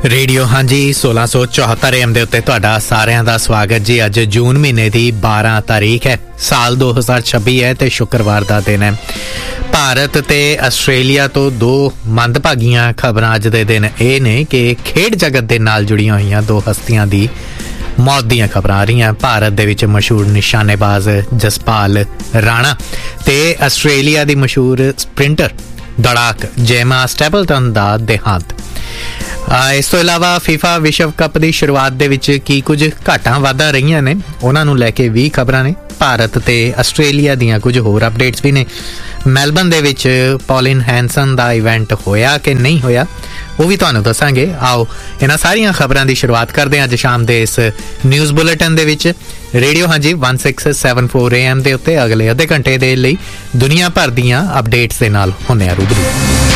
Radio हाँ जी 1674 AM ਦੇ ਉੱਤੇ ਤੁਹਾਡਾ ਸਾਰਿਆਂ ਦਾ ਸਵਾਗਤ ਜੀ। ਅੱਜ ਜੂਨ ਮਹੀਨੇ ਦੀ 12 ਤਾਰੀਖ ਹੈ, ਸਾਲ 2026 ਹੈ ਤੇ ਸ਼ੁੱਕਰਵਾਰ ਦਾ ਦਿਨ ਹੈ। ਭਾਰਤ ਤੇ ਆਸਟ੍ਰੇਲੀਆ ਤੋਂ ਦੋ ਮੰਦਭਾਗੀਆਂ ਖਬਰਾਂ ਅੱਜ ਦੇ ਦਿਨ ਇਹ ਨੇ ਕਿ ਖੇਡ ਜਗਤ ਦੇ ਨਾਲ ਜੁੜੀਆਂ ਹੋਈਆਂ ਦੋ ਹਸਤੀਆਂ ਦੀ मौत ਦੀਆਂ ਖਬਰਾਂ ਆ ਰਹੀਆਂ। ਭਾਰਤ ਦੇ ਵਿੱਚ ਮਸ਼ਹੂਰ ਨਿਸ਼ਾਨੇਬਾਜ਼ ਜਸਪਾਲ ਰਾਣਾ ਤੇ ਆਸਟ੍ਰੇਲੀਆ ਦੀ ਮਸ਼ਹੂਰ ਸਪ੍ਰਿੰਟਰ ਦੌੜਾਕ ਜੇਮਾ ਸਟੈਪਲਟਨ ਦਾ ਦੇਹਾਂਤ। ਇਸ ਤੋਂ ਇਲਾਵਾ ਫੀਫਾ ਵਿਸ਼ਵ ਕੱਪ ਦੀ ਸ਼ੁਰੂਆਤ ਦੇ ਵਿੱਚ ਕੀ ਕੁਝ ਘਾਟਾਂ ਵਾਧਾ ਰਹੀਆਂ ਨੇ ਉਹਨਾਂ ਨੂੰ ਲੈ ਕੇ ਵੀ ਖਬਰਾਂ ਨੇ। ਭਾਰਤ ਤੇ ਆਸਟ੍ਰੇਲੀਆ ਦੀਆਂ ਕੁਝ ਹੋਰ ਅਪਡੇਟਸ ਵੀ ਨੇ। ਮੈਲਬਨ ਦੇ ਵਿੱਚ ਪੌਲਿਨ ਹੈਂਸਨ ਦਾ ਇਵੈਂਟ ਹੋਇਆ ਕਿ ਨਹੀਂ ਹੋਇਆ ਉਹ ਵੀ ਤੁਹਾਨੂੰ ਦੱਸਾਂਗੇ। ਆਓ ਇਹਨਾਂ ਸਾਰੀਆਂ ਖਬਰਾਂ ਦੀ ਸ਼ੁਰੂਆਤ ਕਰਦੇ ਹਾਂ ਅੱਜ ਸ਼ਾਮ ਦੇ ਇਸ ਨਿਊਜ਼ ਬੁਲੇਟਿਨ ਦੇ ਵਿੱਚ। ਰੇਡੀਓ ਹਾਂਜੀ 1674 AM ਦੇ ਉੱਤੇ ਅਗਲੇ ਅੱਧੇ ਘੰਟੇ ਦੇ ਲਈ ਦੁਨੀਆ ਭਰ ਦੀਆਂ ਅਪਡੇਟਸ ਦੇ ਨਾਲ ਹੁੰਦੇ ਆ ਰੂਬਰੂ।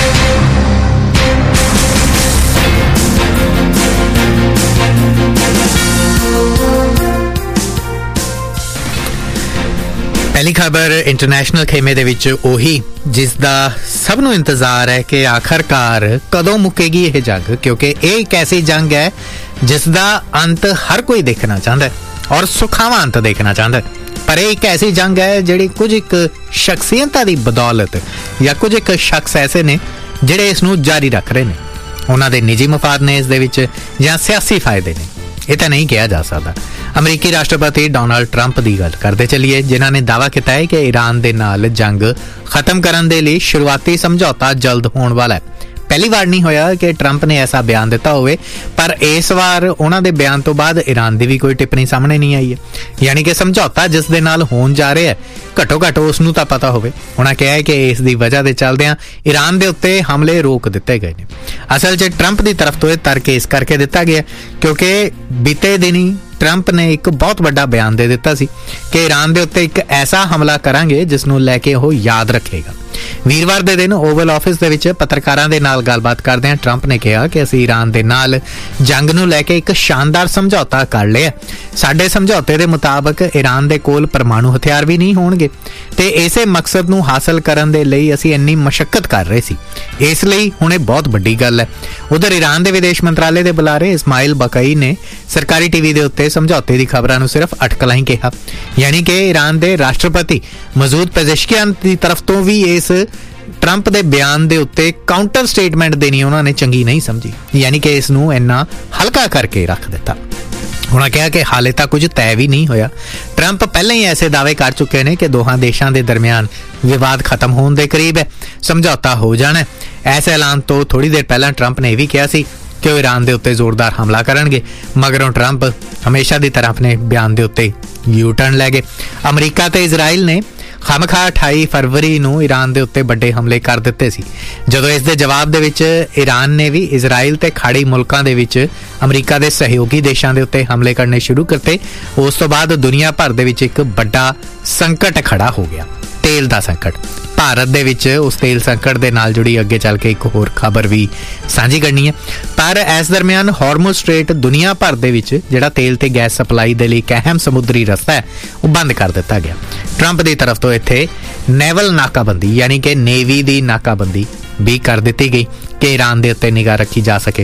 ਪਹਿਲੀ ਖਬਰ ਇੰਟਰਨੈਸ਼ਨਲ ਖੇਮੇ ਦੇ ਵਿੱਚ ਉਹੀ ਜਿਸ ਦਾ ਸਭ ਨੂੰ ਇੰਤਜ਼ਾਰ ਹੈ ਕਿ ਆਖਰਕਾਰ ਕਦੋਂ ਮੁੱਕੇਗੀ ਇਹ ਜੰਗ, ਕਿਉਂਕਿ ਇਹ ਇੱਕ ਐਸੀ ਜੰਗ ਹੈ ਜਿਸ ਦਾ ਅੰਤ ਹਰ ਕੋਈ ਦੇਖਣਾ ਚਾਹੁੰਦਾ ਹੈ ਔਰ ਸੁਖਾਵਾਂ ਅੰਤ ਦੇਖਣਾ ਚਾਹੁੰਦਾ ਹੈ। ਪਰ ਇਹ ਇੱਕ ਐਸੀ ਜੰਗ ਹੈ ਜਿਹੜੀ ਕੁਝ ਇੱਕ ਸ਼ਖਸੀਅਤਾਂ ਦੀ ਬਦੌਲਤ ਜਾਂ ਕੁਝ ਇੱਕ ਸ਼ਖਸ ਐਸੇ ਨੇ ਜਿਹੜੇ ਇਸ ਨੂੰ ਜਾਰੀ ਰੱਖ ਰਹੇ ਨੇ। ਉਹਨਾਂ ਦੇ ਨਿੱਜੀ ਮਫਾਦ ਨੇ ਇਸ ਦੇ ਵਿੱਚ ਜਾਂ ਸਿਆਸੀ ਫਾਇਦੇ ਨੇ, ਇਹ ਤਾਂ ਨਹੀਂ ਕਿਹਾ ਜਾ ਸਕਦਾ। ਅਮਰੀਕੀ ਰਾਸ਼ਟਰਪਤੀ ਡੋਨਾਲਡ ਟਰੰਪ ਦੀ ਗੱਲ ਕਰਦੇ ਚੱਲੀਏ, ਜਿਨ੍ਹਾਂ ਨੇ ਦਾਅਵਾ ਕੀਤਾ ਹੈ ਕਿ ਈਰਾਨ ਦੇ ਨਾਲ ਜੰਗ ਖਤਮ ਕਰਨ ਦੇ ਲਈ ਸ਼ੁਰੂਆਤੀ ਸਮਝੌਤਾ ਜਲਦ ਹੋਣ ਵਾਲਾ ਹੈ। ਪਹਿਲੀ ਵਾਰ ਨਹੀਂ ਹੋਇਆ ਕਿ ਟਰੰਪ ਨੇ ਐਸਾ ਬਿਆਨ ਦਿੱਤਾ ਹੋਵੇ, ਪਰ ਇਸ ਵਾਰ ਉਹਨਾਂ ਦੇ ਬਿਆਨ ਤੋਂ ਬਾਅਦ ਈਰਾਨ ਦੀ ਵੀ ਕੋਈ ਟਿੱਪਣੀ ਸਾਹਮਣੇ ਨਹੀਂ ਆਈ ਹੈ। ਯਾਨੀ ਕਿ ਸਮਝੌਤਾ ਜਿਸ ਦੇ ਨਾਲ ਹੋਣ ਜਾ ਰਿਹਾ ਹੈ ਘੱਟੋ ਘੱਟ ਉਸ ਨੂੰ ਤਾਂ ਪਤਾ ਹੋਵੇ। ਉਹਨਾਂ ਕਿਹਾ ਹੈ ਕਿ ਇਸ ਦੀ ਵਜ੍ਹਾ ਦੇ ਚੱਲਦਿਆਂ ਈਰਾਨ ਦੇ ਉੱਤੇ ਹਮਲੇ ਰੋਕ ਦਿੱਤੇ ਗਏ ਨੇ। ਅਸਲ 'ਚ ਟਰੰਪ ਦੀ ਤਰਫ ਤੋਂ ਇਹ ਤਰਕ ਇਸ ਕਰਕੇ ਦਿੱਤਾ ਗਿਆ ਕਿਉਂਕਿ ਬੀਤੇ ਦਿਨੀ ਟਰੰਪ ਨੇ ਇੱਕ ਬਹੁਤ ਵੱਡਾ ਬਿਆਨ ਦੇ ਦਿੱਤਾ ਸੀ ਕਿ ਈਰਾਨ ਦੇ ਉੱਤੇ ਇੱਕ ਐਸਾ ਹਮਲਾ ਕਰਾਂਗੇ ਜਿਸ ਨੂੰ ਲੈ ਕੇ ਉਹ ਯਾਦ ਰੱਖੇਗਾ। ਵੀਰਵਾਰ ਦੇ ਦਿਨ ਓਵਲ ਆਫਿਸ ਦੇ ਵਿੱਚ ਪੱਤਰਕਾਰਾਂ ਦੇ ਨਾਲ ਗੱਲਬਾਤ ਕਰਦਿਆਂ ਟਰੰਪ ਨੇ ਕਿਹਾ ਕਿ ਅਸੀਂ ਈਰਾਨ ਦੇ ਨਾਲ ਜੰਗ ਨੂੰ ਲੈ ਕੇ ਇੱਕ ਸ਼ਾਨਦਾਰ ਸਮਝੌਤਾ ਕਰ ਲਿਆ। ਸਾਡੇ ਸਮਝੌਤੇ ਦੇ ਮੁਤਾਬਕ ਈਰਾਨ ਦੇ ਕੋਲ ਪਰਮਾਣੂ ਹਥਿਆਰ ਵੀ ਨਹੀਂ ਹੋਣਗੇ ਤੇ ਇਸੇ ਮਕਸਦ ਨੂੰ ਹਾਸਲ ਕਰਨ ਦੇ ਲਈ ਅਸੀਂ ਇੰਨੀ ਮਸ਼ੱਕਤ ਕਰ ਰਹੇ ਸੀ, ਇਸ ਲਈ ਹੁਣ ਇਹ ਬਹੁਤ ਵੱਡੀ ਗੱਲ ਹੈ। ਉਧਰ ਈਰਾਨ ਦੇ ਵਿਦੇਸ਼ ਮੰਤਰਾਲੇ ਦੇ ਬੁਲਾਰੇ ਇਸਮਾਇਲ ਬਕਾਈ ਨੇ ਸਰਕਾਰੀ ਟੀਵੀ ਦੇ ਉੱਤੇ ਸਮਝੌਤੇ ਦੀ ਖਬਰਾਂ ਨੂੰ ਸਿਰਫ ਅਟਕਲਾਂ ਹੀ ਕਿਹਾ। ਯਾਨੀ ਕਿ ਈਰਾਨ ਦੇ ਰਾਸ਼ਟਰਪਤੀ ਮਸੂਦ ਪੇਜ਼ੇਸ਼ਕਿਆਨ ਦੀ ਤਰਫ ਤੋਂ ਵੀ ਇਸ ਟਰੰਪ ਦੇ ਬਿਆਨ ਦੇ ਉੱਤੇ ਕਾਊਂਟਰ ਸਟੇਟਮੈਂਟ ਦੇਣੀ ਉਹਨਾਂ ਨੇ ਚੰਗੀ ਨਹੀਂ ਸਮਝੀ, ਯਾਨੀ ਕਿ ਇਸ ਨੂੰ ਇੰਨਾ ਹਲਕਾ ਕਰਕੇ ਰੱਖ ਦਿੱਤਾ। ਉਹਨਾਂ ਕਿਹਾ ਕਿ ਹਾਲੇ ਤੱਕ ਕੁਝ ਤੈਅ ਵੀ ਨਹੀਂ ਹੋਇਆ। ਟਰੰਪ ਪਹਿਲਾਂ ਹੀ ਐਸੇ ਦਾਅਵੇ ਕਰ ਚੁੱਕੇ ਨੇ ਕਿ ਦੋਹਾਂ ਦੇਸ਼ਾਂ ਦੇ ਦਰਮਿਆਨ ਵਿਵਾਦ ਖਤਮ ਹੋਣ ਦੇ ਕਰੀਬ ਹੈ, ਸਮਝੌਤਾ ਹੋ ਜਾਣਾ। ਐਸੇ ਐਲਾਨ ਤੋਂ ਥੋੜੀ ਦੇਰ ਪਹਿਲਾਂ ਟਰੰਪ ਨੇ ਇਹ ਵੀ ਕਿਹਾ ਸੀ ਕਿ ਉਹ ਈਰਾਨ ਦੇ ਉੱਤੇ ਜ਼ੋਰਦਾਰ ਹਮਲਾ ਕਰਨਗੇ, ਮਗਰੋਂ ਟਰੰਪ ਹਮੇਸ਼ਾ ਦੀ ਤਰ੍ਹਾਂ ਆਪਣੇ ਬਿਆਨ ਦੇ ਉੱਤੇ ਯੂ ਟਰਨ ਲੈ ਗਏ। ਅਮਰੀਕਾ ਤੇ ਇਜ਼ਰਾਈਲ ਨੇ ਖਾਮਖਾ 28 ਫਰਵਰੀ ਨੂੰ ਈਰਾਨ ਦੇ ਉੱਤੇ ਵੱਡੇ ਹਮਲੇ ਕਰ ਦਿੱਤੇ ਸੀ। ਜਦੋਂ ਇਸ ਦੇ ਜਵਾਬ ਦੇ ਵਿੱਚ ਈਰਾਨ ਨੇ ਵੀ ਇਜ਼ਰਾਈਲ ਤੇ ਖਾੜੀ ਮੁਲਕਾਂ ਦੇ ਵਿੱਚ ਅਮਰੀਕਾ ਦੇ ਸਹਿਯੋਗੀ ਦੇਸ਼ਾਂ ਦੇ ਉੱਤੇ ਹਮਲੇ ਕਰਨੇ ਸ਼ੁਰੂ ਕਰਤੇ, ਉਸ ਤੋਂ ਬਾਅਦ ਦੁਨੀਆ ਭਰ ਦੇ ਵਿੱਚ ਇੱਕ ਵੱਡਾ ਸੰਕਟ ਖੜਾ ਹੋ ਗਿਆ, ਤੇਲ ਦਾ ਸੰਕਟ। ਭਾਰਤ ਦੇ ਵਿੱਚ ਉਸ ਤੇਲ ਸੰਕਟ ਦੇ ਨਾਲ ਜੁੜੀ ਅੱਗੇ ਚੱਲ ਕੇ ਇੱਕ ਹੋਰ ਖਬਰ ਵੀ ਸਾਂਝੀ ਕਰਨੀ ਹੈ। ਪਰ ਇਸ ਦਰਮਿਆਨ ਹਾਰਮੁਜ਼ ਸਟ੍ਰੇਟ ਦੁਨੀਆ ਭਰ ਦੇ ਵਿੱਚ ਜਿਹੜਾ ਤੇਲ ਤੇ ਗੈਸ ਸਪਲਾਈ ਦੇ ਲਈ ਇੱਕ ਅਹਿਮ ਸਮੁੰਦਰੀ ਰਸਤਾ ਹੈ ਉਹ ਬੰਦ ਕਰ ਦਿੱਤਾ ਗਿਆ। ਟਰੰਪ ਦੀ ਤਰਫ ਤੋਂ ਇੱਥੇ ਨੇਵਲ ਨਾਕਾਬੰਦੀ ਯਾਨੀ ਕਿ ਨੇਵੀ ਦੀ ਨਾਕਾਬੰਦੀ ਵੀ ਕਰ ਦਿੱਤੀ ਗਈ ਕਿ ਈਰਾਨ ਦੇ ਉੱਤੇ ਨਿਗਾਹ ਰੱਖੀ ਜਾ ਸਕੇ।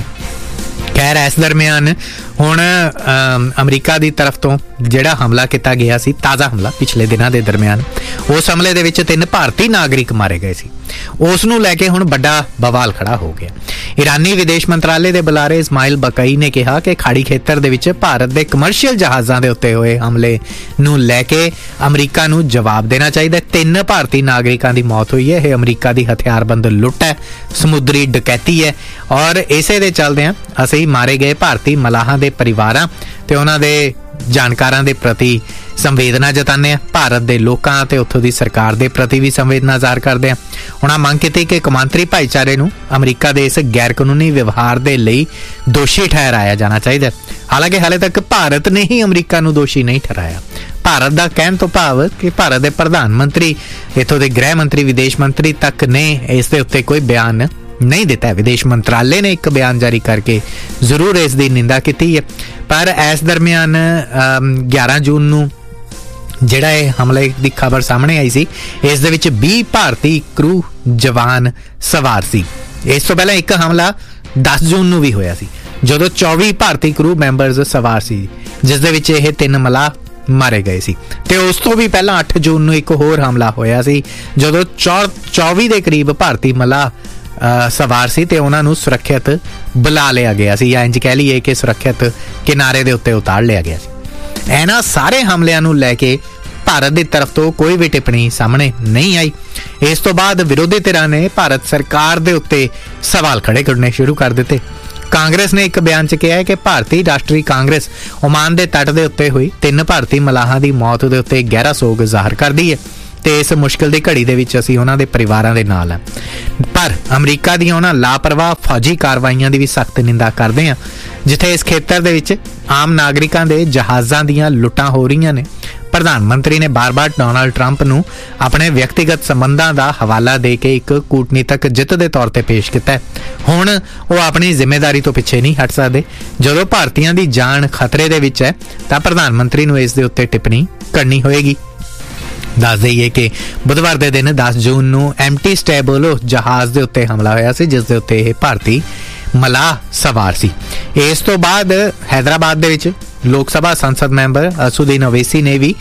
ਖੈਰ ਇਸ ਦਰਮਿਆਨ ਹੁਣ ਅਮਰੀਕਾ ਦੀ ਤਰਫ ਤੋਂ ਜਿਹੜਾ ਹਮਲਾ ਕੀਤਾ ਗਿਆ ਸੀ, ਤਾਜ਼ਾ ਹਮਲਾ ਪਿਛਲੇ ਦਿਨਾਂ ਦੇ ਦਰਮਿਆਨ, ਉਸ ਹਮਲੇ ਦੇ ਵਿੱਚ 3 ਭਾਰਤੀ ਨਾਗਰਿਕ ਮਾਰੇ ਗਏ ਸੀ। ਉਸ ਨੂੰ ਲੈ ਕੇ ਹੁਣ ਵੱਡਾ ਬਵਾਲ ਖੜਾ ਹੋ ਗਿਆ। ਈਰਾਨੀ ਵਿਦੇਸ਼ ਮੰਤਰਾਲੇ ਦੇ ਬੁਲਾਰੇ ਇਸਮਾਇਲ ਬਕਾਈ ਨੇ ਕਿਹਾ ਕਿ ਖਾੜੀ ਖੇਤਰ ਦੇ ਵਿੱਚ ਭਾਰਤ ਦੇ ਕਮਰਸ਼ੀਅਲ ਜਹਾਜ਼ਾਂ ਦੇ ਉੱਤੇ ਹੋਏ ਹਮਲੇ ਨੂੰ ਲੈ ਕੇ ਅਮਰੀਕਾ ਨੂੰ ਜਵਾਬ ਦੇਣਾ ਚਾਹੀਦਾ। 3 ਭਾਰਤੀ ਨਾਗਰਿਕਾਂ ਦੀ ਮੌਤ ਹੋਈ ਹੈ। ਇਹ ਅਮਰੀਕਾ ਦੀ ਹਥਿਆਰਬੰਦ ਲੁੱਟ ਹੈ, ਸਮੁੰਦਰੀ ਡਕੈਤੀ ਹੈ ਔਰ ਇਸੇ ਦੇ ਚੱਲਦਿਆਂ ਅਸੀਂ ਮਾਰੇ ਗਏ ਭਾਰਤੀ ਮਲਾਹਾਂ ਦੇ ਪਰਿਵਾਰਾਂ ਤੇ ਉਹਨਾਂ ਦੇ ਜਾਣਕਾਰਾਂ ਦੇ ਪ੍ਰਤੀ ਸੰਵੇਦਨਾ ਜਤਾਉਂਦੇ ਹਾਂ। ਭਾਰਤ ਦੇ ਲੋਕਾਂ ਤੇ ਉੱਥੋਂ ਦੀ ਸਰਕਾਰ ਦੇ ਪ੍ਰਤੀ ਵੀ ਸੰਵੇਦਨਾ ਜ਼ਾਹਰ ਕਰਦੇ ਹਾਂ। ਉਹਨਾਂ ਮੰਗ ਕੀਤੀ ਕਿ ਕੌਮਾਂਤਰੀ ਭਾਈਚਾਰੇ ਨੂੰ ਅਮਰੀਕਾ ਦੇ ਇਸ ਗੈਰ ਕਾਨੂੰਨੀ ਵਿਵਹਾਰ ਦੇ ਲਈ ਦੋਸ਼ੀ ਠਹਿਰਾਇਆ ਜਾਣਾ ਚਾਹੀਦਾ। ਹਾਲਾਂਕਿ ਹਾਲੇ ਤੱਕ ਭਾਰਤ ਨੇ ਹੀ ਅਮਰੀਕਾ ਨੂੰ ਦੋਸ਼ੀ ਨਹੀਂ ਠਹਿਰਾਇਆ। ਭਾਰਤ ਦਾ ਕਹਿਣ ਤੋਂ ਭਾਵ ਕਿ ਭਾਰਤ ਦੇ ਪ੍ਰਧਾਨ ਮੰਤਰੀ, ਇੱਥੋਂ ਦੇ ਗ੍ਰਹਿ ਮੰਤਰੀ, ਵਿਦੇਸ਼ ਮੰਤਰੀ ਤੱਕ ਨੇ ਇਸ ਦੇ ਉੱਤੇ ਕੋਈ ਬਿਆਨ ਨਹੀਂ ਦਿੱਤਾ। ਵਿਦੇਸ਼ ਮੰਤਰਾਲੇ ਨੇ ਇੱਕ ਬਿਆਨ ਜਾਰੀ ਕਰਕੇ ਜ਼ਰੂਰ ਇਸ ਦੀ ਨਿੰਦਾ ਕੀਤੀ ਹੈ। ਪਰ ਇਸ ਦਰਮਿਆਨ 11 ਜੂਨ ਨੂੰ ਜਿਹੜਾ ਇਹ ਹਮਲੇ ਦੀ ਖਬਰ ਸਾਹਮਣੇ ਆਈ ਸੀ, ਇਸ ਦੇ ਵਿੱਚ 20 ਭਾਰਤੀ ਕਰੂ ਜਵਾਨ ਸਵਾਰ ਸੀ। ਇਸ ਤੋਂ ਪਹਿਲਾਂ ਇੱਕ ਹਮਲਾ 10 ਜੂਨ ਨੂੰ ਵੀ ਹੋਇਆ ਸੀ। ਜਦੋਂ 24 ਭਾਰਤੀ ਕਰੂ ਮੈਂਬਰਸ ਸਵਾਰ ਸੀ, ਜਿਸ ਦੇ ਵਿੱਚ ਇਹ 3 ਮਲਾਹ ਮਾਰੇ ਗਏ ਸੀ। ਤੇ ਉਸ ਤੋਂ ਵੀ ਪਹਿਲਾਂ 8 ਜੂਨ ਨੂੰ ਇੱਕ ਹੋਰ ਹਮਲਾ ਹੋਇਆ ਸੀ, ਜਦੋਂ 24 ਦੇ ਕਰੀਬ ਭਾਰਤੀ ਮਲਾਹ ਸਵਾਰ ਸੀ ਤੇ ਉਹਨਾਂ ਨੂੰ ਸੁਰੱਖਿਅਤ ਬੁਲਾ ਲਿਆ ਗਿਆ ਸੀ, ਜਾਂ ਇੰਜ ਕਹਿ ਲਈਏ ਕਿ ਸੁਰੱਖਿਅਤ ਕਿਨਾਰੇ ਦੇ ਉੱਤੇ ਉਤਾਰ ਲਿਆ ਗਿਆ ਸੀ। ਇਹਨਾਂ ਸਾਰੇ ਹਮਲਿਆਂ ਨੂੰ ਲੈ ਕੇ ਭਾਰਤ ਦੀ ਤਰਫ ਤੋਂ ਕੋਈ ਵੀ ਟਿੱਪਣੀ ਸਾਹਮਣੇ ਨਹੀਂ ਆਈ। ਇਸ ਤੋਂ ਬਾਅਦ ਵਿਰੋਧੀ ਧਿਰਾਂ ਨੇ ਭਾਰਤ ਸਰਕਾਰ ਦੇ ਉੱਤੇ ਸਵਾਲ ਖੜੇ ਕਰਨੇ ਸ਼ੁਰੂ ਕਰ ਦਿੱਤੇ। ਕਾਂਗਰਸ ਨੇ ਇੱਕ ਬਿਆਨ 'ਚ ਕਿਹਾ ਹੈ ਕਿ ਭਾਰਤੀ ਰਾਸ਼ਟਰੀ ਕਾਂਗਰਸ ਓਮਾਨ ਦੇ ਤੱਟ ਦੇ ਉੱਤੇ ਹੋਈ 3 ਭਾਰਤੀ ਮਲਾਹਾਂ ਦੀ ਮੌਤ ਦੇ ਉੱਤੇ ਗਹਿਰਾ ਸੋਗ ਜ਼ਾਹਰ ਕਰਦੀ ਹੈ ਤੇ ਇਸ ਮੁਸ਼ਕਿਲ ਦੀ ਘੜੀ ਦੇ ਵਿੱਚ ਅਸੀਂ ਉਹਨਾਂ ਦੇ ਪਰਿਵਾਰਾਂ ਦੇ ਨਾਲ ਹਾਂ। ਪਰ ਅਮਰੀਕਾ ਦੀਆਂ ਉਹਨਾਂ ਲਾਪਰਵਾਹ ਫੌਜੀ ਕਾਰਵਾਈਆਂ ਦੀ ਵੀ ਸਖਤ ਨਿੰਦਾ ਕਰਦੇ ਹਾਂ, ਜਿੱਥੇ ਇਸ ਖੇਤਰ ਦੇ ਵਿੱਚ ਆਮ ਨਾਗਰਿਕਾਂ ਦੇ ਜਹਾਜ਼ਾਂ ਦੀਆਂ ਲੁੱਟਾਂ ਹੋ ਰਹੀਆਂ ਨੇ। ਪ੍ਰਧਾਨ ਮੰਤਰੀ ਨੇ ਬਾਰ-ਬਾਰ ਡੋਨਾਲਡ ਟਰੰਪ ਨੂੰ ਆਪਣੇ ਵਿਅਕਤੀਗਤ ਸੰਬੰਧਾਂ ਦਾ ਹਵਾਲਾ ਦੇ ਕੇ ਇੱਕ ਕੂਟਨੀਤਕ ਜਿੱਤ ਦੇ ਤੌਰ ਤੇ ਪੇਸ਼ ਕੀਤਾ। ਹੁਣ ਉਹ ਆਪਣੀ ਜ਼ਿੰਮੇਵਾਰੀ ਤੋਂ ਪਿੱਛੇ ਨਹੀਂ ਹਟ ਸਕਦੇ। ਜਦੋਂ ਭਾਰਤੀਆਂ ਦੀ ਜਾਨ ਖਤਰੇ ਦੇ ਵਿੱਚ ਹੈ ਤਾਂ ਪ੍ਰਧਾਨ ਮੰਤਰੀ ਨੂੰ ਇਸ ਦੇ ਉੱਤੇ ਟਿੱਪਣੀ ਕਰਨੀ ਹੋਏਗੀ। ਦੱਸ ਦਈਏ ਕਿ ਬੁੱਧਵਾਰ ਦੇ ਦਿਨ 10 ਜੂਨ ਨੂੰ ਐਮਟੀ ਸਟੈਬੋਲੋ ਜਹਾਜ਼ ਦੇ ਉੱਤੇ ਹਮਲਾ ਹੋਇਆ ਸੀ, ਜਿਸ ਦੇ ਉੱਤੇ ਇਹ ਭਾਰਤੀ ਮਲਾਹ ਸਵਾਰ ਸੀ। ਇਸ ਤੋਂ ਬਾਅਦ ਹੈਦਰਾਬਾਦ ਦੇ ਵਿੱਚ ਲੋਕ ਸਭਾ ਸੰਸਦ ਮੈਂਬਰ ਅਸੂਦੀਨ ਓਵੈਸੀ ਨੇ ਵੀ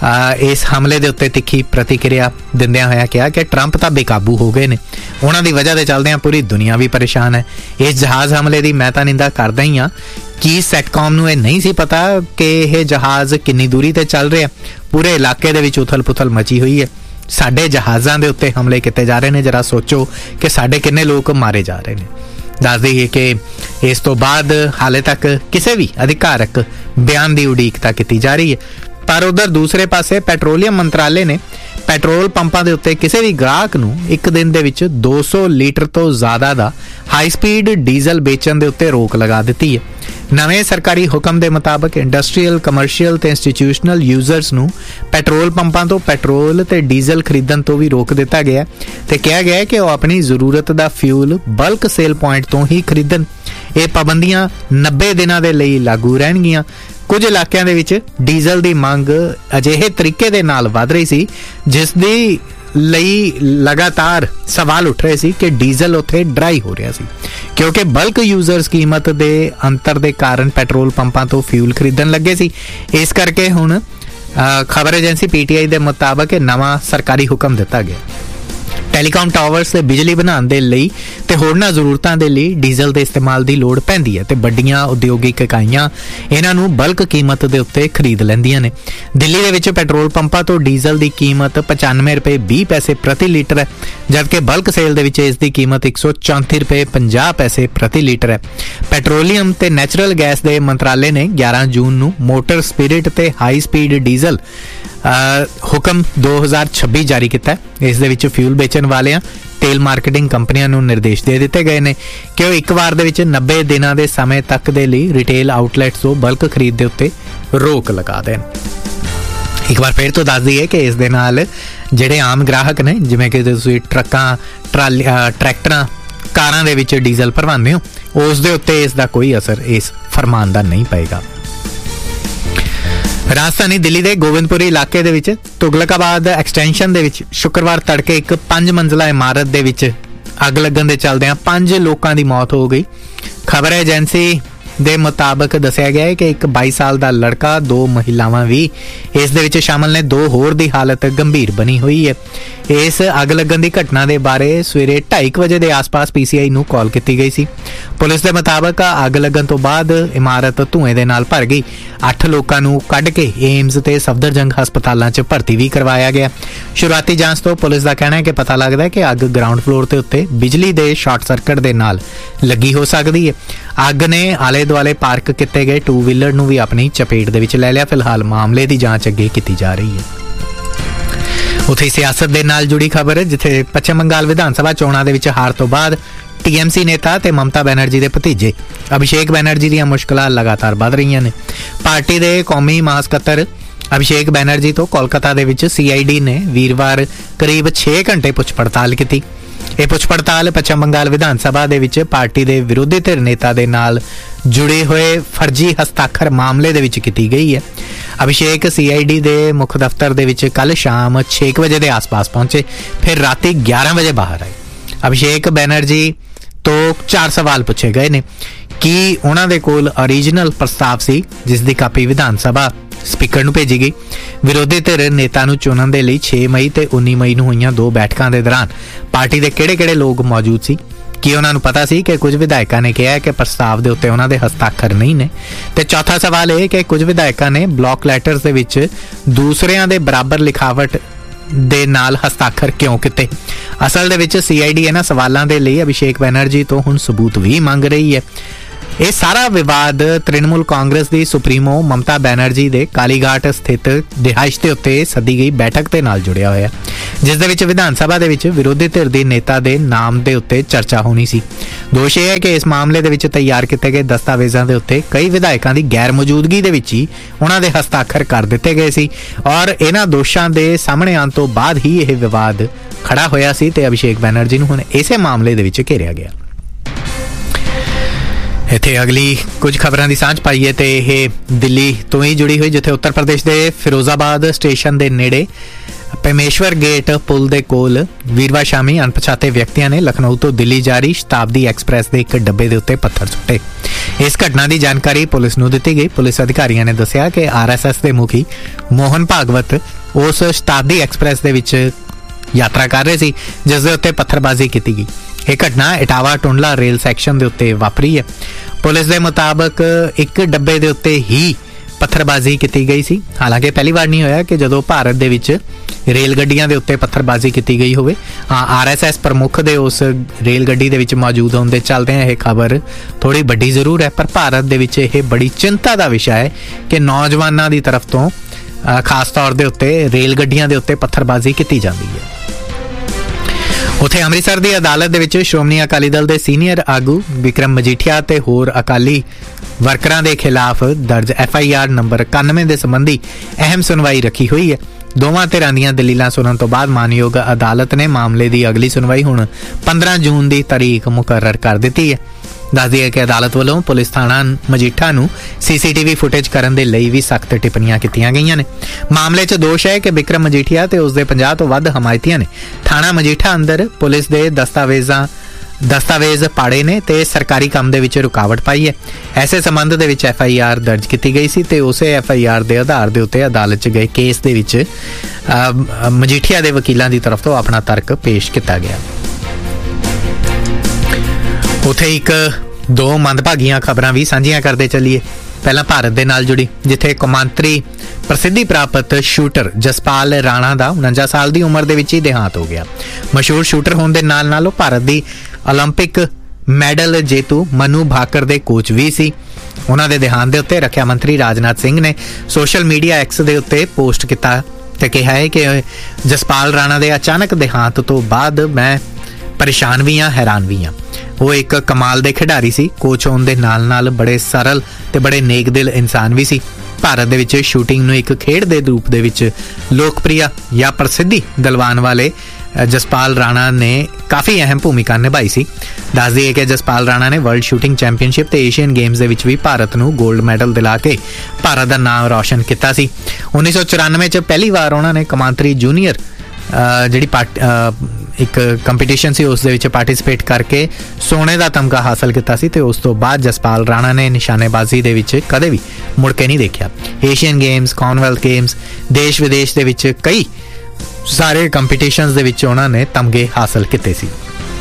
ਇਸ ਹਮਲੇ ਦੇ ਉੱਤੇ ਤਿੱਖੀ ਪ੍ਰਤੀਕਿਰਿਆ ਦਿੰਦਿਆਂ ਹੋਇਆ ਕਿਹਾ ਕਿ ਟਰੰਪ ਤਾਂ ਬੇਕਾਬੂ ਹੋ ਗਏ ਨੇ, ਉਹਨਾਂ ਦੀ ਵਜ੍ਹਾ ਦੇ ਚੱਲਦਿਆਂ ਪੂਰੀ ਦੁਨੀਆ ਵੀ ਪਰੇਸ਼ਾਨ ਹੈ। ਇਸ ਜਹਾਜ਼ ਹਮਲੇ ਦੀ ਮੈਂ ਤਾਂ ਨਿੰਦਾ ਕਰਦਾ ਹੀ ਹਾਂ। ਕੀ ਸੈਟਕਾਮ ਨੂੰ ਇਹ ਨਹੀਂ ਸੀ ਪਤਾ ਕਿ ਇਹ ਜਹਾਜ਼ ਕਿੰਨੀ ਦੂਰੀ ਤੇ ਚੱਲ ਰਿਹਾ? ਪੂਰੇ ਇਲਾਕੇ ਦੇ ਵਿੱਚ ਉਥਲ-ਪੁਥਲ ਮਚੀ ਹੋਈ ਹੈ। ਸਾਡੇ ਜਹਾਜ਼ਾਂ ਦੇ ਉੱਤੇ ਹਮਲੇ ਕੀਤੇ ਜਾ ਰਹੇ ਨੇ। ਜਰਾ ਸੋਚੋ ਕਿ ਸਾਡੇ ਕਿੰਨੇ ਲੋਕ ਮਾਰੇ ਜਾ ਰਹੇ ਨੇ। ਦੱਸ ਦਈਏ ਕਿ ਇਸ ਤੋਂ ਬਾਅਦ ਹਾਲੇ ਤੱਕ ਕਿਸੇ ਵੀ ਅਧਿਕਾਰਕ ਬਿਆਨ ਦੀ ਉਡੀਕ ਤਾਂ ਕੀਤੀ ਜਾ ਰਹੀ ਹੈ। ਪਰ ਉਧਰ ਦੂਸਰੇ ਪਾਸੇ ਪੈਟਰੋਲੀਅਮ ਮੰਤਰਾਲੇ ਨੇ ਪੈਟਰੋਲ ਪੰਪਾਂ ਦੇ ਉੱਤੇ ਕਿਸੇ ਵੀ ਗ੍ਰਾਹਕ ਨੂੰ ਇੱਕ ਦਿਨ ਦੇ ਵਿੱਚ 200 ਲੀਟਰ ਤੋਂ ਜ਼ਿਆਦਾ ਦਾ ਹਾਈ ਸਪੀਡ ਡੀਜ਼ਲ ਵੇਚਣ ਦੇ ਉੱਤੇ ਰੋਕ ਲਗਾ ਦਿੱਤੀ ਹੈ। ਨਵੇਂ ਸਰਕਾਰੀ ਹੁਕਮ ਦੇ ਮੁਤਾਬਕ ਇੰਡਸਟਰੀਅਲ, ਕਮਰਸ਼ੀਅਲ ਤੇ ਇੰਸਟੀਟਿਊਸ਼ਨਲ ਯੂਜ਼ਰਸ ਨੂੰ ਪੈਟਰੋਲ ਪੰਪਾਂ ਤੋਂ ਪੈਟਰੋਲ ਤੇ ਡੀਜ਼ਲ ਖਰੀਦਣ ਤੋਂ ਵੀ ਰੋਕ ਦਿੱਤਾ ਗਿਆ ਤੇ ਕਿਹਾ ਗਿਆ ਕਿ ਉਹ ਆਪਣੀ ਜ਼ਰੂਰਤ ਦਾ ਫਿਊਲ ਬਲਕ ਸੇਲ ਪੁਆਇੰਟ ਤੋਂ ਹੀ ਖਰੀਦਣ। ਇਹ ਪਾਬੰਦੀਆਂ 90 ਦਿਨਾਂ ਦੇ ਲਈ ਲਾਗੂ ਰਹਿਣਗੀਆਂ। ਕੁਝ ਇਲਾਕਿਆਂ ਦੇ ਵਿੱਚ ਡੀਜ਼ਲ ਦੀ ਮੰਗ ਅਜਿਹੇ ਤਰੀਕੇ ਦੇ ਨਾਲ ਵਧ ਰਹੀ ਸੀ ਜਿਸ ਦੀ ਲਈ ਲਗਾਤਾਰ ਸਵਾਲ ਉੱਠ ਰਹੇ ਸੀ ਕਿ ਡੀਜ਼ਲ ਉੱਥੇ ਡਰਾਈ ਹੋ ਰਿਹਾ ਸੀ, ਕਿਉਂਕਿ ਬਲਕ ਯੂਜ਼ਰਸ ਕੀਮਤ ਦੇ ਅੰਤਰ ਦੇ ਕਾਰਨ ਪੈਟਰੋਲ ਪੰਪਾਂ ਤੋਂ ਫਿਊਲ ਖਰੀਦਣ ਲੱਗੇ ਸੀ। ਇਸ ਕਰਕੇ ਹੁਣ ਖਬਰ ਏਜੰਸੀ PTI ਦੇ ਮੁਤਾਬਕ ਨਵਾਂ ਸਰਕਾਰੀ ਹੁਕਮ ਦਿੱਤਾ ਗਿਆ। ਟੈਲੀਕਾਮ ਟਾਵਰਸ ਤੇ ਬਿਜਲੀ ਬਣਾਉਣ ਦੇ ਲਈ ਤੇ ਹੋਰਨਾਂ ਜ਼ਰੂਰਤਾਂ ਦੇ ਲਈ ਡੀਜ਼ਲ ਦੇ ਇਸਤੇਮਾਲ ਦੀ ਲੋੜ ਪੈਂਦੀ ਹੈ ਤੇ ਵੱਡੀਆਂ ਉਦਯੋਗਿਕ ਇਕਾਈਆਂ ਇਹਨਾਂ ਨੂੰ ਬਲਕ ਕੀਮਤ ਦੇ ਉੱਤੇ ਖਰੀਦ ਲੈਂਦੀਆਂ ਨੇ। ਦਿੱਲੀ ਦੇ ਵਿੱਚ ਪੈਟਰੋਲ ਪੰਪਾਂ ਤੋਂ ਡੀਜ਼ਲ ਦੀ ਕੀਮਤ 95 ਰੁਪਏ 20 ਪੈਸੇ ਪ੍ਰਤੀ ਲੀਟਰ ਹੈ, ਜਦਕਿ ਬਲਕ ਸੇਲ ਦੇ ਵਿੱਚ ਇਸ ਦੀ ਕੀਮਤ 134 ਰੁਪਏ 50 ਪੈਸੇ ਪ੍ਰਤੀ ਲੀਟਰ ਹੈ। ਪੈਟਰੋਲੀਅਮ ਤੇ ਨੈਚੁਰਲ ਗੈਸ ਦੇ ਮੰਤਰਾਲੇ ਨੇ 11 ਜੂਨ ਨੂੰ ਮੋਟਰ ਸਪਿਰਿਟ ਤੇ ਹਾਈ ਸਪੀਡ ਡੀਜ਼ਲ ਹੁਕਮ 2026 ਜਾਰੀ ਕੀਤਾ। ਇਸ ਦੇ ਵਿੱਚ ਫਿਊਲ ਵੇਚਣ ਵਾਲਿਆਂ ਤੇਲ ਮਾਰਕੀਟਿੰਗ ਕੰਪਨੀਆਂ ਨੂੰ ਨਿਰਦੇਸ਼ ਦੇ ਦਿੱਤੇ ਗਏ ਨੇ ਕਿ ਉਹ ਇੱਕ ਵਾਰ ਦੇ ਵਿੱਚ 90 ਦਿਨਾਂ ਦੇ ਸਮੇਂ ਤੱਕ ਦੇ ਲਈ ਰਿਟੇਲ ਆਊਟਲੈਟਸ ਤੋਂ ਬਲਕ ਖਰੀਦ ਦੇ ਉੱਤੇ ਰੋਕ ਲਗਾ ਦੇਣ। ਇੱਕ ਵਾਰ ਫਿਰ ਤੋਂ ਦੱਸ ਦਈਏ ਕਿ ਇਸ ਦੇ ਨਾਲ ਜਿਹੜੇ ਆਮ ਗ੍ਰਾਹਕ ਨੇ, ਜਿਵੇਂ ਕਿ ਤੁਸੀਂ ਟਰੱਕਾਂ, ਟਰੈਕਟਰਾਂ, ਕਾਰਾਂ ਦੇ ਵਿੱਚ ਡੀਜ਼ਲ ਭਰਵਾਉਂਦੇ ਹੋ, ਉਸ ਦੇ ਉੱਤੇ ਇਸ ਦਾ ਕੋਈ ਅਸਰ ਇਸ ਫਰਮਾਨ ਦਾ ਨਹੀਂ ਪਏਗਾ। ਰਾਜਧਾਨੀ ਦਿੱਲੀ ਦੇ ਗੋਬਿੰਦਪੁਰੀ ਇਲਾਕੇ ਦੇ ਵਿੱਚ ਤੁਗਲਕਾਬਾਦ ਐਕਸਟੈਂਸ਼ਨ ਦੇ ਵਿੱਚ ਸ਼ੁੱਕਰਵਾਰ ਤੜਕੇ ਇੱਕ 5 ਮੰਜ਼ਲਾ ਇਮਾਰਤ ਦੇ ਵਿੱਚ ਅੱਗ ਲੱਗਣ ਦੇ ਚੱਲਦਿਆਂ 5 ਲੋਕਾਂ ਦੀ ਮੌਤ ਹੋ ਗਈ। ਖਬਰ ਏਜੰਸੀ ਦੇ ਮੁਤਾਬਕ ਦੱਸਿਆ ਗਿਆ ਹੈ ਕਿ ਇੱਕ 22 ਸਾਲ ਦਾ ਲੜਕਾ, 2 ਮਹਿਲਾਵਾਂ ਵੀ ਇਸ ਦੇ ਵਿੱਚ ਸ਼ਾਮਲ ਨੇ। 2 ਹੋਰ ਦੀ ਹਾਲਤ ਗੰਭੀਰ ਬਣੀ ਹੋਈ ਹੈ। ਇਸ ਅੱਗ ਲੱਗਣ ਦੀ ਘਟਨਾ ਦੇ ਬਾਰੇ ਸਵੇਰੇ 2:30 ਵਜੇ ਦੇ ਆਸ-ਪਾਸ PCI ਨੂੰ ਕਾਲ ਕੀਤੀ ਗਈ ਸੀ। ਪੁਲਿਸ ਦੇ ਮੁਤਾਬਕ ਅੱਗ ਲੱਗਣ ਤੋਂ ਬਾਅਦ ਇਮਾਰਤ ਧੂਏ ਦੇ ਨਾਲ ਭਰ ਗਈ। 8 ਲੋਕਾਂ ਨੂੰ ਕੱਢ ਕੇ ਏਮਜ਼ ਤੇ ਸਫਦਰਜੰਗ ਹਸਪਤਾਲਾਂ 'ਚ ਭਰਤੀ ਵੀ ਕਰਵਾਇਆ ਗਿਆ। ਸ਼ੁਰੂਆਤੀ ਜਾਂਚ ਤੋਂ ਪੁਲਿਸ ਦਾ ਕਹਿਣਾ ਹੈ ਕਿ ਪਤਾ ਲੱਗਦਾ ਹੈ ਕਿ ਅੱਗ ਗਰਾਊਂਡ ਫਲੋਰ ਦੇ ਉੱਤੇ ਬਿਜਲੀ ਦੇ ਸ਼ਾਰਟ ਸਰਕਟ ਦੇ ਨਾਲ ਲੱਗੀ ਹੋ ਸਕਦੀ ਹੈ। ਅੱਗ ਨੇ ਆਲੇ-ਦੁਆਲੇ ਪਾਰਕ ਕੀਤੇ ਗਏ 2 ਵੀਲਰ ਨੂੰ ਵੀ ਆਪਣੀ ਚਪੇਟ ਦੇ ਵਿੱਚ ਲੈ ਲਿਆ। ਫਿਲਹਾਲ ਮਾਮਲੇ ਦੀ ਜਾਂਚ ਅੱਗੇ ਕੀਤੀ ਜਾ ਰਹੀ ਹੈ। ਉੱਥੇ ਸਿਆਸਤ ਦੇ ਨਾਲ ਜੁੜੀ ਖਬਰ ਹੈ, ਜਿੱਥੇ ਪੱਛਮ ਬੰਗਾਲ ਵਿਧਾਨ ਸਭਾ ਚੋਣਾਂ ਦੇ ਵਿੱਚ ਹਾਰ ਤੋਂ ਬਾਅਦ TMC ਨੇਤਾ ਤੇ ਮਮਤਾ ਬੈਨਰਜੀ ਦੇ ਭਤੀਜੇ ਅਭਿਸ਼ੇਕ ਬੈਨਰਜੀ ਦੀਆਂ ਮੁਸ਼ਕਲਾਂ ਲਗਾਤਾਰ ਵੱਧ ਰਹੀਆਂ ਨੇ। ਪਾਰਟੀ ਦੇ ਕੌਮੀ ਮਹਾਸਕੱਤਰ ਅਭਿਸ਼ੇਕ ਬੈਨਰਜੀ ਤੋਂ ਕੋਲਕਾਤਾ ਦੇ ਵਿੱਚ CID ਨੇ ਵੀਰਵਾਰ ਕਰੀਬ 6 ਘੰਟੇ ਪੁੱਛ ਪੜਤਾਲ ਕੀਤੀ। ਇਹ ਪੁੱਛ ਪੜਤਾਲ ਪੱਛਮ ਬੰਗਾਲ ਵਿਧਾਨ ਸਭਾ ਦੇ ਵਿੱਚ ਪਾਰਟੀ ਦੇ ਵਿਰੋਧੀ ਧਿਰ ਨੇਤਾ ਦੇ ਨਾਲ ਜੁੜੇ ਹੋਏ ਫਰਜ਼ੀ ਹਸਤਾਖਰ ਮਾਮਲੇ ਦੇ ਵਿੱਚ ਕੀਤੀ ਗਈ ਹੈ। ਅਭਿਸ਼ੇਕ CID ਦੇ ਮੁੱਖ ਦਫ਼ਤਰ ਦੇ ਵਿੱਚ ਕੱਲ ਸ਼ਾਮ 6 ਵਜੇ ਦੇ ਆਸ-ਪਾਸ ਪਹੁੰਚੇ, ਫਿਰ ਰਾਤੀ 11 ਵਜੇ ਬਾਹਰ ਆਏ। ਅਭਿਸ਼ੇਕ ਬੈਨਰਜੀ ਤੋਂ 4 ਸਵਾਲ ਪੁੱਛੇ ਗਏ ਨੇ। ਕਿ ਉਹਨਾਂ ਦੇ ਕੋਲ ਓਰੀਜਨਲ ਪ੍ਰਸਤਾਵ ਸੀ ਜਿਸ ਦੀ ਕਾਪੀ ਵਿਧਾਨ ਸਭਾ ਸਪੀਕਰ ਨੂੰ ਭੇਜੀ ਗਈ। ਵਿਰੋਧੀ ਧਿਰ ਨੇਤਾ ਨੂੰ ਚੁਣਨ ਦੇ ਲਈ 6 ਮਈ ਤੇ 19 ਮਈ ਨੂੰ ਹੋਈਆਂ 2 ਬੈਠਕਾਂ ਦੇ ਦੌਰਾਨ ਪਾਰਟੀ ਦੇ ਕਿਹੜੇ-ਕਿਹੜੇ ਲੋਕ ਮੌਜੂਦ ਸੀ? ਕਿ ਉਹਨਾਂ ਨੂੰ ਪਤਾ ਸੀ ਕਿ ਕੁਝ ਵਿਧਾਇਕਾਂ ਨੇ ਕਿਹਾ ਕਿ ਪ੍ਰਸਤਾਵ ਦੇ ਉੱਤੇ ਉਹਨਾਂ ਦੇ ਹਸਤਾਖਰ ਨਹੀਂ ਨੇ? ਤੇ ਚੌਥਾ ਸਵਾਲ ਇਹ ਕਿ ਕੁਝ ਵਿਧਾਇਕਾਂ ਨੇ ਬਲੌਕ ਲੈਟਰਸ ਦੇ ਵਿੱਚ ਦੂਸਰਿਆਂ ਦੇ ਬਰਾਬਰ ਲਿਖਾਵਟ ਦੇ ਨਾਲ ਹਸਤਾਖਰ ਕਿਉਂ ਕੀਤੇ? ਅਸਲ ਦੇ ਵਿੱਚ CID ਇਹਨਾਂ ਸਵਾਲਾਂ ਦੇ ਲਈ ਅਭਿਸ਼ੇਕ ਬੈਨਰਜੀ ਤੋਂ ਹੁਣ ਸਬੂਤ ਵੀ ਮੰਗ ਰਹੀ ਹੈ। ਇਹ ਸਾਰਾ ਵਿਵਾਦ ਤ੍ਰਿਣਮੂਲ ਕਾਂਗਰਸ ਦੀ ਸੁਪਰੀਮੋ ਮਮਤਾ ਬੈਨਰਜੀ ਦੇ ਕਾਲੀਘਾਟ ਸਥਿਤ ਰਿਹਾਇਸ਼ ਦੇ ਉੱਤੇ ਸੱਦੀ ਗਈ ਬੈਠਕ ਦੇ ਨਾਲ ਜੁੜਿਆ ਹੋਇਆ, ਜਿਸ ਦੇ ਵਿੱਚ ਵਿਧਾਨ ਸਭਾ ਦੇ ਵਿੱਚ ਵਿਰੋਧੀ ਧਿਰ ਦੇ ਨੇਤਾ ਦੇ ਨਾਮ ਦੇ ਉੱਤੇ ਚਰਚਾ ਹੋਣੀ ਸੀ। ਦੋਸ਼ ਇਹ ਹੈ ਕਿ ਇਸ ਮਾਮਲੇ ਦੇ ਵਿੱਚ ਤਿਆਰ ਕੀਤੇ ਗਏ ਦਸਤਾਵੇਜ਼ਾਂ ਦੇ ਉੱਤੇ ਕਈ ਵਿਧਾਇਕਾਂ ਦੀ ਗੈਰ ਮੌਜੂਦਗੀ ਦੇ ਵਿੱਚ ਹੀ ਉਹਨਾਂ ਦੇ ਹਸਤਾਖਰ ਕਰ ਦਿੱਤੇ ਗਏ ਸੀ ਔਰ ਇਹਨਾਂ ਦੋਸ਼ਾਂ ਦੇ ਸਾਹਮਣੇ ਆਉਣ ਤੋਂ ਬਾਅਦ ਹੀ ਇਹ ਵਿਵਾਦ ਖੜਾ ਹੋਇਆ ਸੀ ਤੇ ਅਭਿਸ਼ੇਕ ਬੈਨਰਜੀ ਨੂੰ ਹੁਣ ਇਸੇ ਮਾਮਲੇ ਦੇ ਵਿੱਚ ਘੇਰਿਆ ਗਿਆ। ਇੱਥੇ ਅਗਲੀ ਕੁਝ ਖਬਰਾਂ ਦੀ ਸਾਂਝ ਪਾਈਏ ਤੇ ਇਹ ਦਿੱਲੀ ਤੋਂ ਹੀ ਜੁੜੀ ਹੋਈ, ਜਿੱਥੇ ਉੱਤਰ ਪ੍ਰਦੇਸ਼ ਦੇ ਫਿਰੋਜ਼ਾਬਾਦ ਸਟੇਸ਼ਨ ਦੇ ਨੇੜੇ ਪਰਮੇਸ਼ਵਰ ਗੇਟ ਪੁਲ ਦੇ ਕੋਲ ਵੀਰਵਾਰ ਸ਼ਾਮੀ ਅਣਪਛਾਤੇ ਵਿਅਕਤੀਆਂ ਨੇ ਲਖਨਊ ਤੋਂ ਦਿੱਲੀ ਜਾਰੀ ਸ਼ਤਾਬਦੀ ਐਕਸਪ੍ਰੈਸ ਦੇ ਇੱਕ ਡੱਬੇ ਦੇ ਉੱਤੇ ਪੱਥਰ ਸੁੱਟੇ। ਇਸ ਘਟਨਾ ਦੀ ਜਾਣਕਾਰੀ ਪੁਲਿਸ ਨੂੰ ਦਿੱਤੀ ਗਈ। ਪੁਲਿਸ ਅਧਿਕਾਰੀਆਂ ਨੇ ਦੱਸਿਆ ਕਿ RSS ਦੇ ਮੁਖੀ ਮੋਹਨ ਭਾਗਵਤ ਉਸ ਸ਼ਤਾਬਦੀ ਐਕਸਪ੍ਰੈਸ ਦੇ ਵਿੱਚ ਯਾਤਰਾ ਕਰ ਰਹੇ ਸੀ ਜਿਸ ਦੇ ਉੱਤੇ ਪੱਥਰਬਾਜ਼ੀ ਕੀਤੀ ਗਈ। ਇਹ ਘਟਨਾ ਇਟਾਵਾ ਟੁੰਡਲਾ ਰੇਲ ਸੈਕਸ਼ਨ ਦੇ ਉੱਤੇ ਵਾਪਰੀ ਹੈ। ਪੁਲਿਸ ਦੇ ਮੁਤਾਬਕ ਇੱਕ ਡੱਬੇ ਦੇ ਉੱਤੇ ਹੀ ਪੱਥਰਬਾਜ਼ੀ ਕੀਤੀ ਗਈ ਸੀ। ਹਾਲਾਂਕਿ ਪਹਿਲੀ ਵਾਰ ਨਹੀਂ ਹੋਇਆ ਕਿ ਜਦੋਂ ਭਾਰਤ ਦੇ ਵਿੱਚ ਰੇਲ ਗੱਡੀਆਂ ਦੇ ਉੱਤੇ ਪੱਥਰਬਾਜ਼ੀ ਕੀਤੀ ਗਈ ਹੋਵੇ। RSS ਪ੍ਰਮੁੱਖ ਦੇ ਉਸ ਰੇਲ ਗੱਡੀ ਦੇ ਵਿੱਚ ਮੌਜੂਦ ਹੋਣ ਦੇ ਚੱਲਦੇ ਇਹ ਖਬਰ ਥੋੜੀ ਵੱਡੀ ਜ਼ਰੂਰ ਹੈ, ਪਰ ਭਾਰਤ ਦੇ ਵਿੱਚ ਇਹ ਬੜੀ ਚਿੰਤਾ ਦਾ ਵਿਸ਼ਾ ਹੈ ਕਿ ਨੌਜਵਾਨਾਂ ਦੀ ਤਰਫ ਤੋਂ ਖਾਸ ਤੌਰ ਦੇ ਉੱਤੇ ਰੇਲ ਗੱਡੀਆਂ ਦੇ ਉੱਤੇ ਪੱਥਰਬਾਜ਼ੀ ਕੀਤੀ ਜਾਂਦੀ ਹੈ। ਉੱਥੇ ਅੰਮ੍ਰਿਤਸਰ ਦੀ ਅਦਾਲਤ ਦੇ ਵਿੱਚ ਸ਼੍ਰੋਮਣੀ ਅਕਾਲੀ ਦਲ ਦੇ ਸੀਨੀਅਰ ਆਗੂ ਵਿਕਰਮ ਮਜੀਠੀਆ ਤੇ ਹੋਰ ਅਕਾਲੀ ਵਰਕਰਾਂ ਦੇ ਖਿਲਾਫ ਦਰਜ FIR ਨੰਬਰ 91 ਦੇ ਸੰਬੰਧੀ ਅਹਿਮ ਸੁਣਵਾਈ ਰੱਖੀ ਹੋਈ ਹੈ। ਦੋਵਾਂ ਧਿਰਾਂ ਦੀਆਂ ਦਲੀਲਾਂ ਸੁਣਨ ਤੋਂ ਬਾਅਦ ਮਾਨਯੋਗ ਅਦਾਲਤ ਨੇ ਮਾਮਲੇ ਦੀ ਅਗਲੀ ਸੁਣਵਾਈ ਹੁਣ 15 ਜੂਨ ਦੀ ਤਾਰੀਖ ਮੁਕਰਰ ਕਰ ਦਿੱਤੀ ਹੈ। ਦੱਸਦੀ ਹੈ ਕਿ ਅਦਾਲਤ ਵੱਲੋਂ ਪੁਲਿਸ ਥਾਣਾ ਮਜੀਠਾ ਨੂੰ CCTV ਫੁਟੇਜ ਕਰਨ ਦੇ ਲਈ ਵੀ ਸਖਤ ਟਿੱਪਣੀਆਂ ਕੀਤੀਆਂ ਗਈਆਂ ਨੇ। ਮਾਮਲੇ 'ਚ ਦੋਸ਼ ਹੈ ਕਿ ਵਿਕਰਮ ਮਜੀਠੀਆ ਤੇ ਉਸਦੇ 50 ਤੋਂ ਵੱਧ ਹਮਾਇਤੀਆਂ ਨੇ ਥਾਣਾ ਮਜੀਠਾ ਅੰਦਰ ਪੁਲਿਸ ਦੇ ਦਸਤਾਵੇਜ਼ ਪਾੜੇ ਨੇ ਤੇ ਸਰਕਾਰੀ ਕੰਮ ਦੇ ਵਿੱਚ ਰੁਕਾਵਟ ਪਾਈ ਹੈ। ਐਸੇ ਸੰਬੰਧ ਦੇ ਵਿੱਚ FIR ਦਰਜ ਕੀਤੀ ਗਈ ਸੀ ਤੇ ਉਸੇ FIR ਦੇ ਆਧਾਰ ਦੇ ਉੱਤੇ ਅਦਾਲਤ 'ਚ ਗਏ ਕੇਸ ਦੇ ਵਿੱਚ ਮਜੀਠੀਆ ਦੇ ਵਕੀਲਾਂ ਦੀ ਤਰਫ ਤੋਂ ਆਪਣਾ ਤਰਕ ਪੇਸ਼ ਕੀਤਾ ਗਿਆ। ਉੱਥੇ ਇੱਕ ਦੋ ਮੰਦਭਾਗੀਆਂ ਖਬਰਾਂ ਵੀ ਸਾਂਝੀਆਂ ਕਰਦੇ ਚੱਲੀਏ। ਪਹਿਲਾਂ ਭਾਰਤ ਦੇ ਨਾਲ ਜੁੜੀ, ਜਿੱਥੇ ਕੌਮਾਂਤਰੀ ਪ੍ਰਸਿੱਧੀ ਪ੍ਰਾਪਤ ਸ਼ੂਟਰ ਜਸਪਾਲ ਰਾਣਾ ਦਾ 49 ਸਾਲ ਦੀ ਉਮਰ ਦੇ ਵਿੱਚ ਹੀ ਦੇਹਾਂਤ ਹੋ ਗਿਆ। ਮਸ਼ਹੂਰ ਸ਼ੂਟਰ ਹੋਣ ਦੇ ਨਾਲ ਉਹ ਭਾਰਤ ਦੀ ਓਲੰਪਿਕ ਮੈਡਲ ਜੇਤੂ ਮਨੂ ਭਾਕਰ ਦੇ ਕੋਚ ਵੀ ਸੀ। ਉਹਨਾਂ ਦੇ ਦੇਹਾਂਤ ਦੇ ਉੱਤੇ ਰੱਖਿਆ ਮੰਤਰੀ ਰਾਜਨਾਥ ਸਿੰਘ ਨੇ ਸੋਸ਼ਲ ਮੀਡੀਆ X ਦੇ ਉੱਤੇ ਪੋਸਟ ਕੀਤਾ ਤੇ ਕਿਹਾ ਹੈ ਕਿ ਜਸਪਾਲ ਰਾਣਾ ਦੇ ਅਚਾਨਕ ਦੇਹਾਂਤ ਤੋਂ ਬਾਅਦ ਮੈਂ ਪਰੇਸ਼ਾਨ ਵੀ ਹਾਂ, ਹੈਰਾਨ ਵੀ ਹਾਂ। ਉਹ ਇੱਕ ਕਮਾਲ ਦੇ ਖਿਡਾਰੀ ਸੀ, ਕੋਚ ਹੋਣ ਦੇ ਨਾਲ ਬੜੇ ਸਰਲ ਤੇ ਬੜੇ ਨੇਕ ਦਿਲ ਇਨਸਾਨ ਵੀ ਸੀ। ਭਾਰਤ ਦੇ ਵਿੱਚ ਸ਼ੂਟਿੰਗ ਨੂੰ ਇੱਕ ਖੇਡ ਦੇ ਰੂਪ ਦੇ ਵਿੱਚ ਲੋਕਪ੍ਰਿਯ ਜਾਂ ਪ੍ਰਸਿੱਧੀ ਦਿਲਵਾਨ ਵਾਲੇ ਜਸਪਾਲ ਰਾਣਾ ਨੇ ਕਾਫੀ ਅਹਿਮ ਭੂਮਿਕਾ ਨਿਭਾਈ ਸੀ। ਦੱਸ ਦਈਏ ਕਿ ਜਸਪਾਲ ਰਾਣਾ ਨੇ ਵਰਲਡ ਸ਼ੂਟਿੰਗ ਚੈਂਪੀਅਨਸ਼ਿਪ ਤੇ ਏਸ਼ੀਅਨ ਗੇਮਸ ਦੇ ਵਿੱਚ ਵੀ ਭਾਰਤ ਨੂੰ 골ਡ ਮੈਡਲ ਦਿਲਾ ਕੇ ਭਾਰਤ ਦਾ ਨਾਮ ਰੌਸ਼ਨ ਕੀਤਾ ਸੀ। 1994 ਚ ਪਹਿਲੀ ਵਾਰ ਉਹਨਾਂ ਨੇ ਕੌਮਾਂਤਰੀ ਜੂਨੀਅਰ ਜਿਹੜੀ ਇੱਕ ਕੰਪੀਟੀਸ਼ਨ ਸੀ ਉਸ ਦੇ ਵਿੱਚ ਪਾਰਟਿਸਿਪੇਟ ਕਰਕੇ ਸੋਨੇ ਦਾ ਤਮਗਾ ਹਾਸਲ ਕੀਤਾ ਸੀ ਤੇ ਉਸ ਤੋਂ ਬਾਅਦ ਜਸਪਾਲ ਰਾਣਾ ਨੇ ਨਿਸ਼ਾਨੇਬਾਜ਼ੀ ਦੇ ਵਿੱਚ ਕਦੇ ਵੀ ਮੁੜ ਕੇ ਨਹੀਂ ਦੇਖਿਆ। ਏਸ਼ੀਅਨ ਗੇਮਸ, ਕਾਮਨਵੈਲਥ ਗੇਮਸ, ਦੇਸ਼ ਵਿਦੇਸ਼ ਦੇ ਵਿੱਚ ਕਈ ਸਾਰੇ ਕੰਪੀਟੀਸ਼ਨਸ ਦੇ ਵਿੱਚ ਉਹਨਾਂ ਨੇ ਤਮਗੇ ਹਾਸਲ ਕੀਤੇ ਸੀ।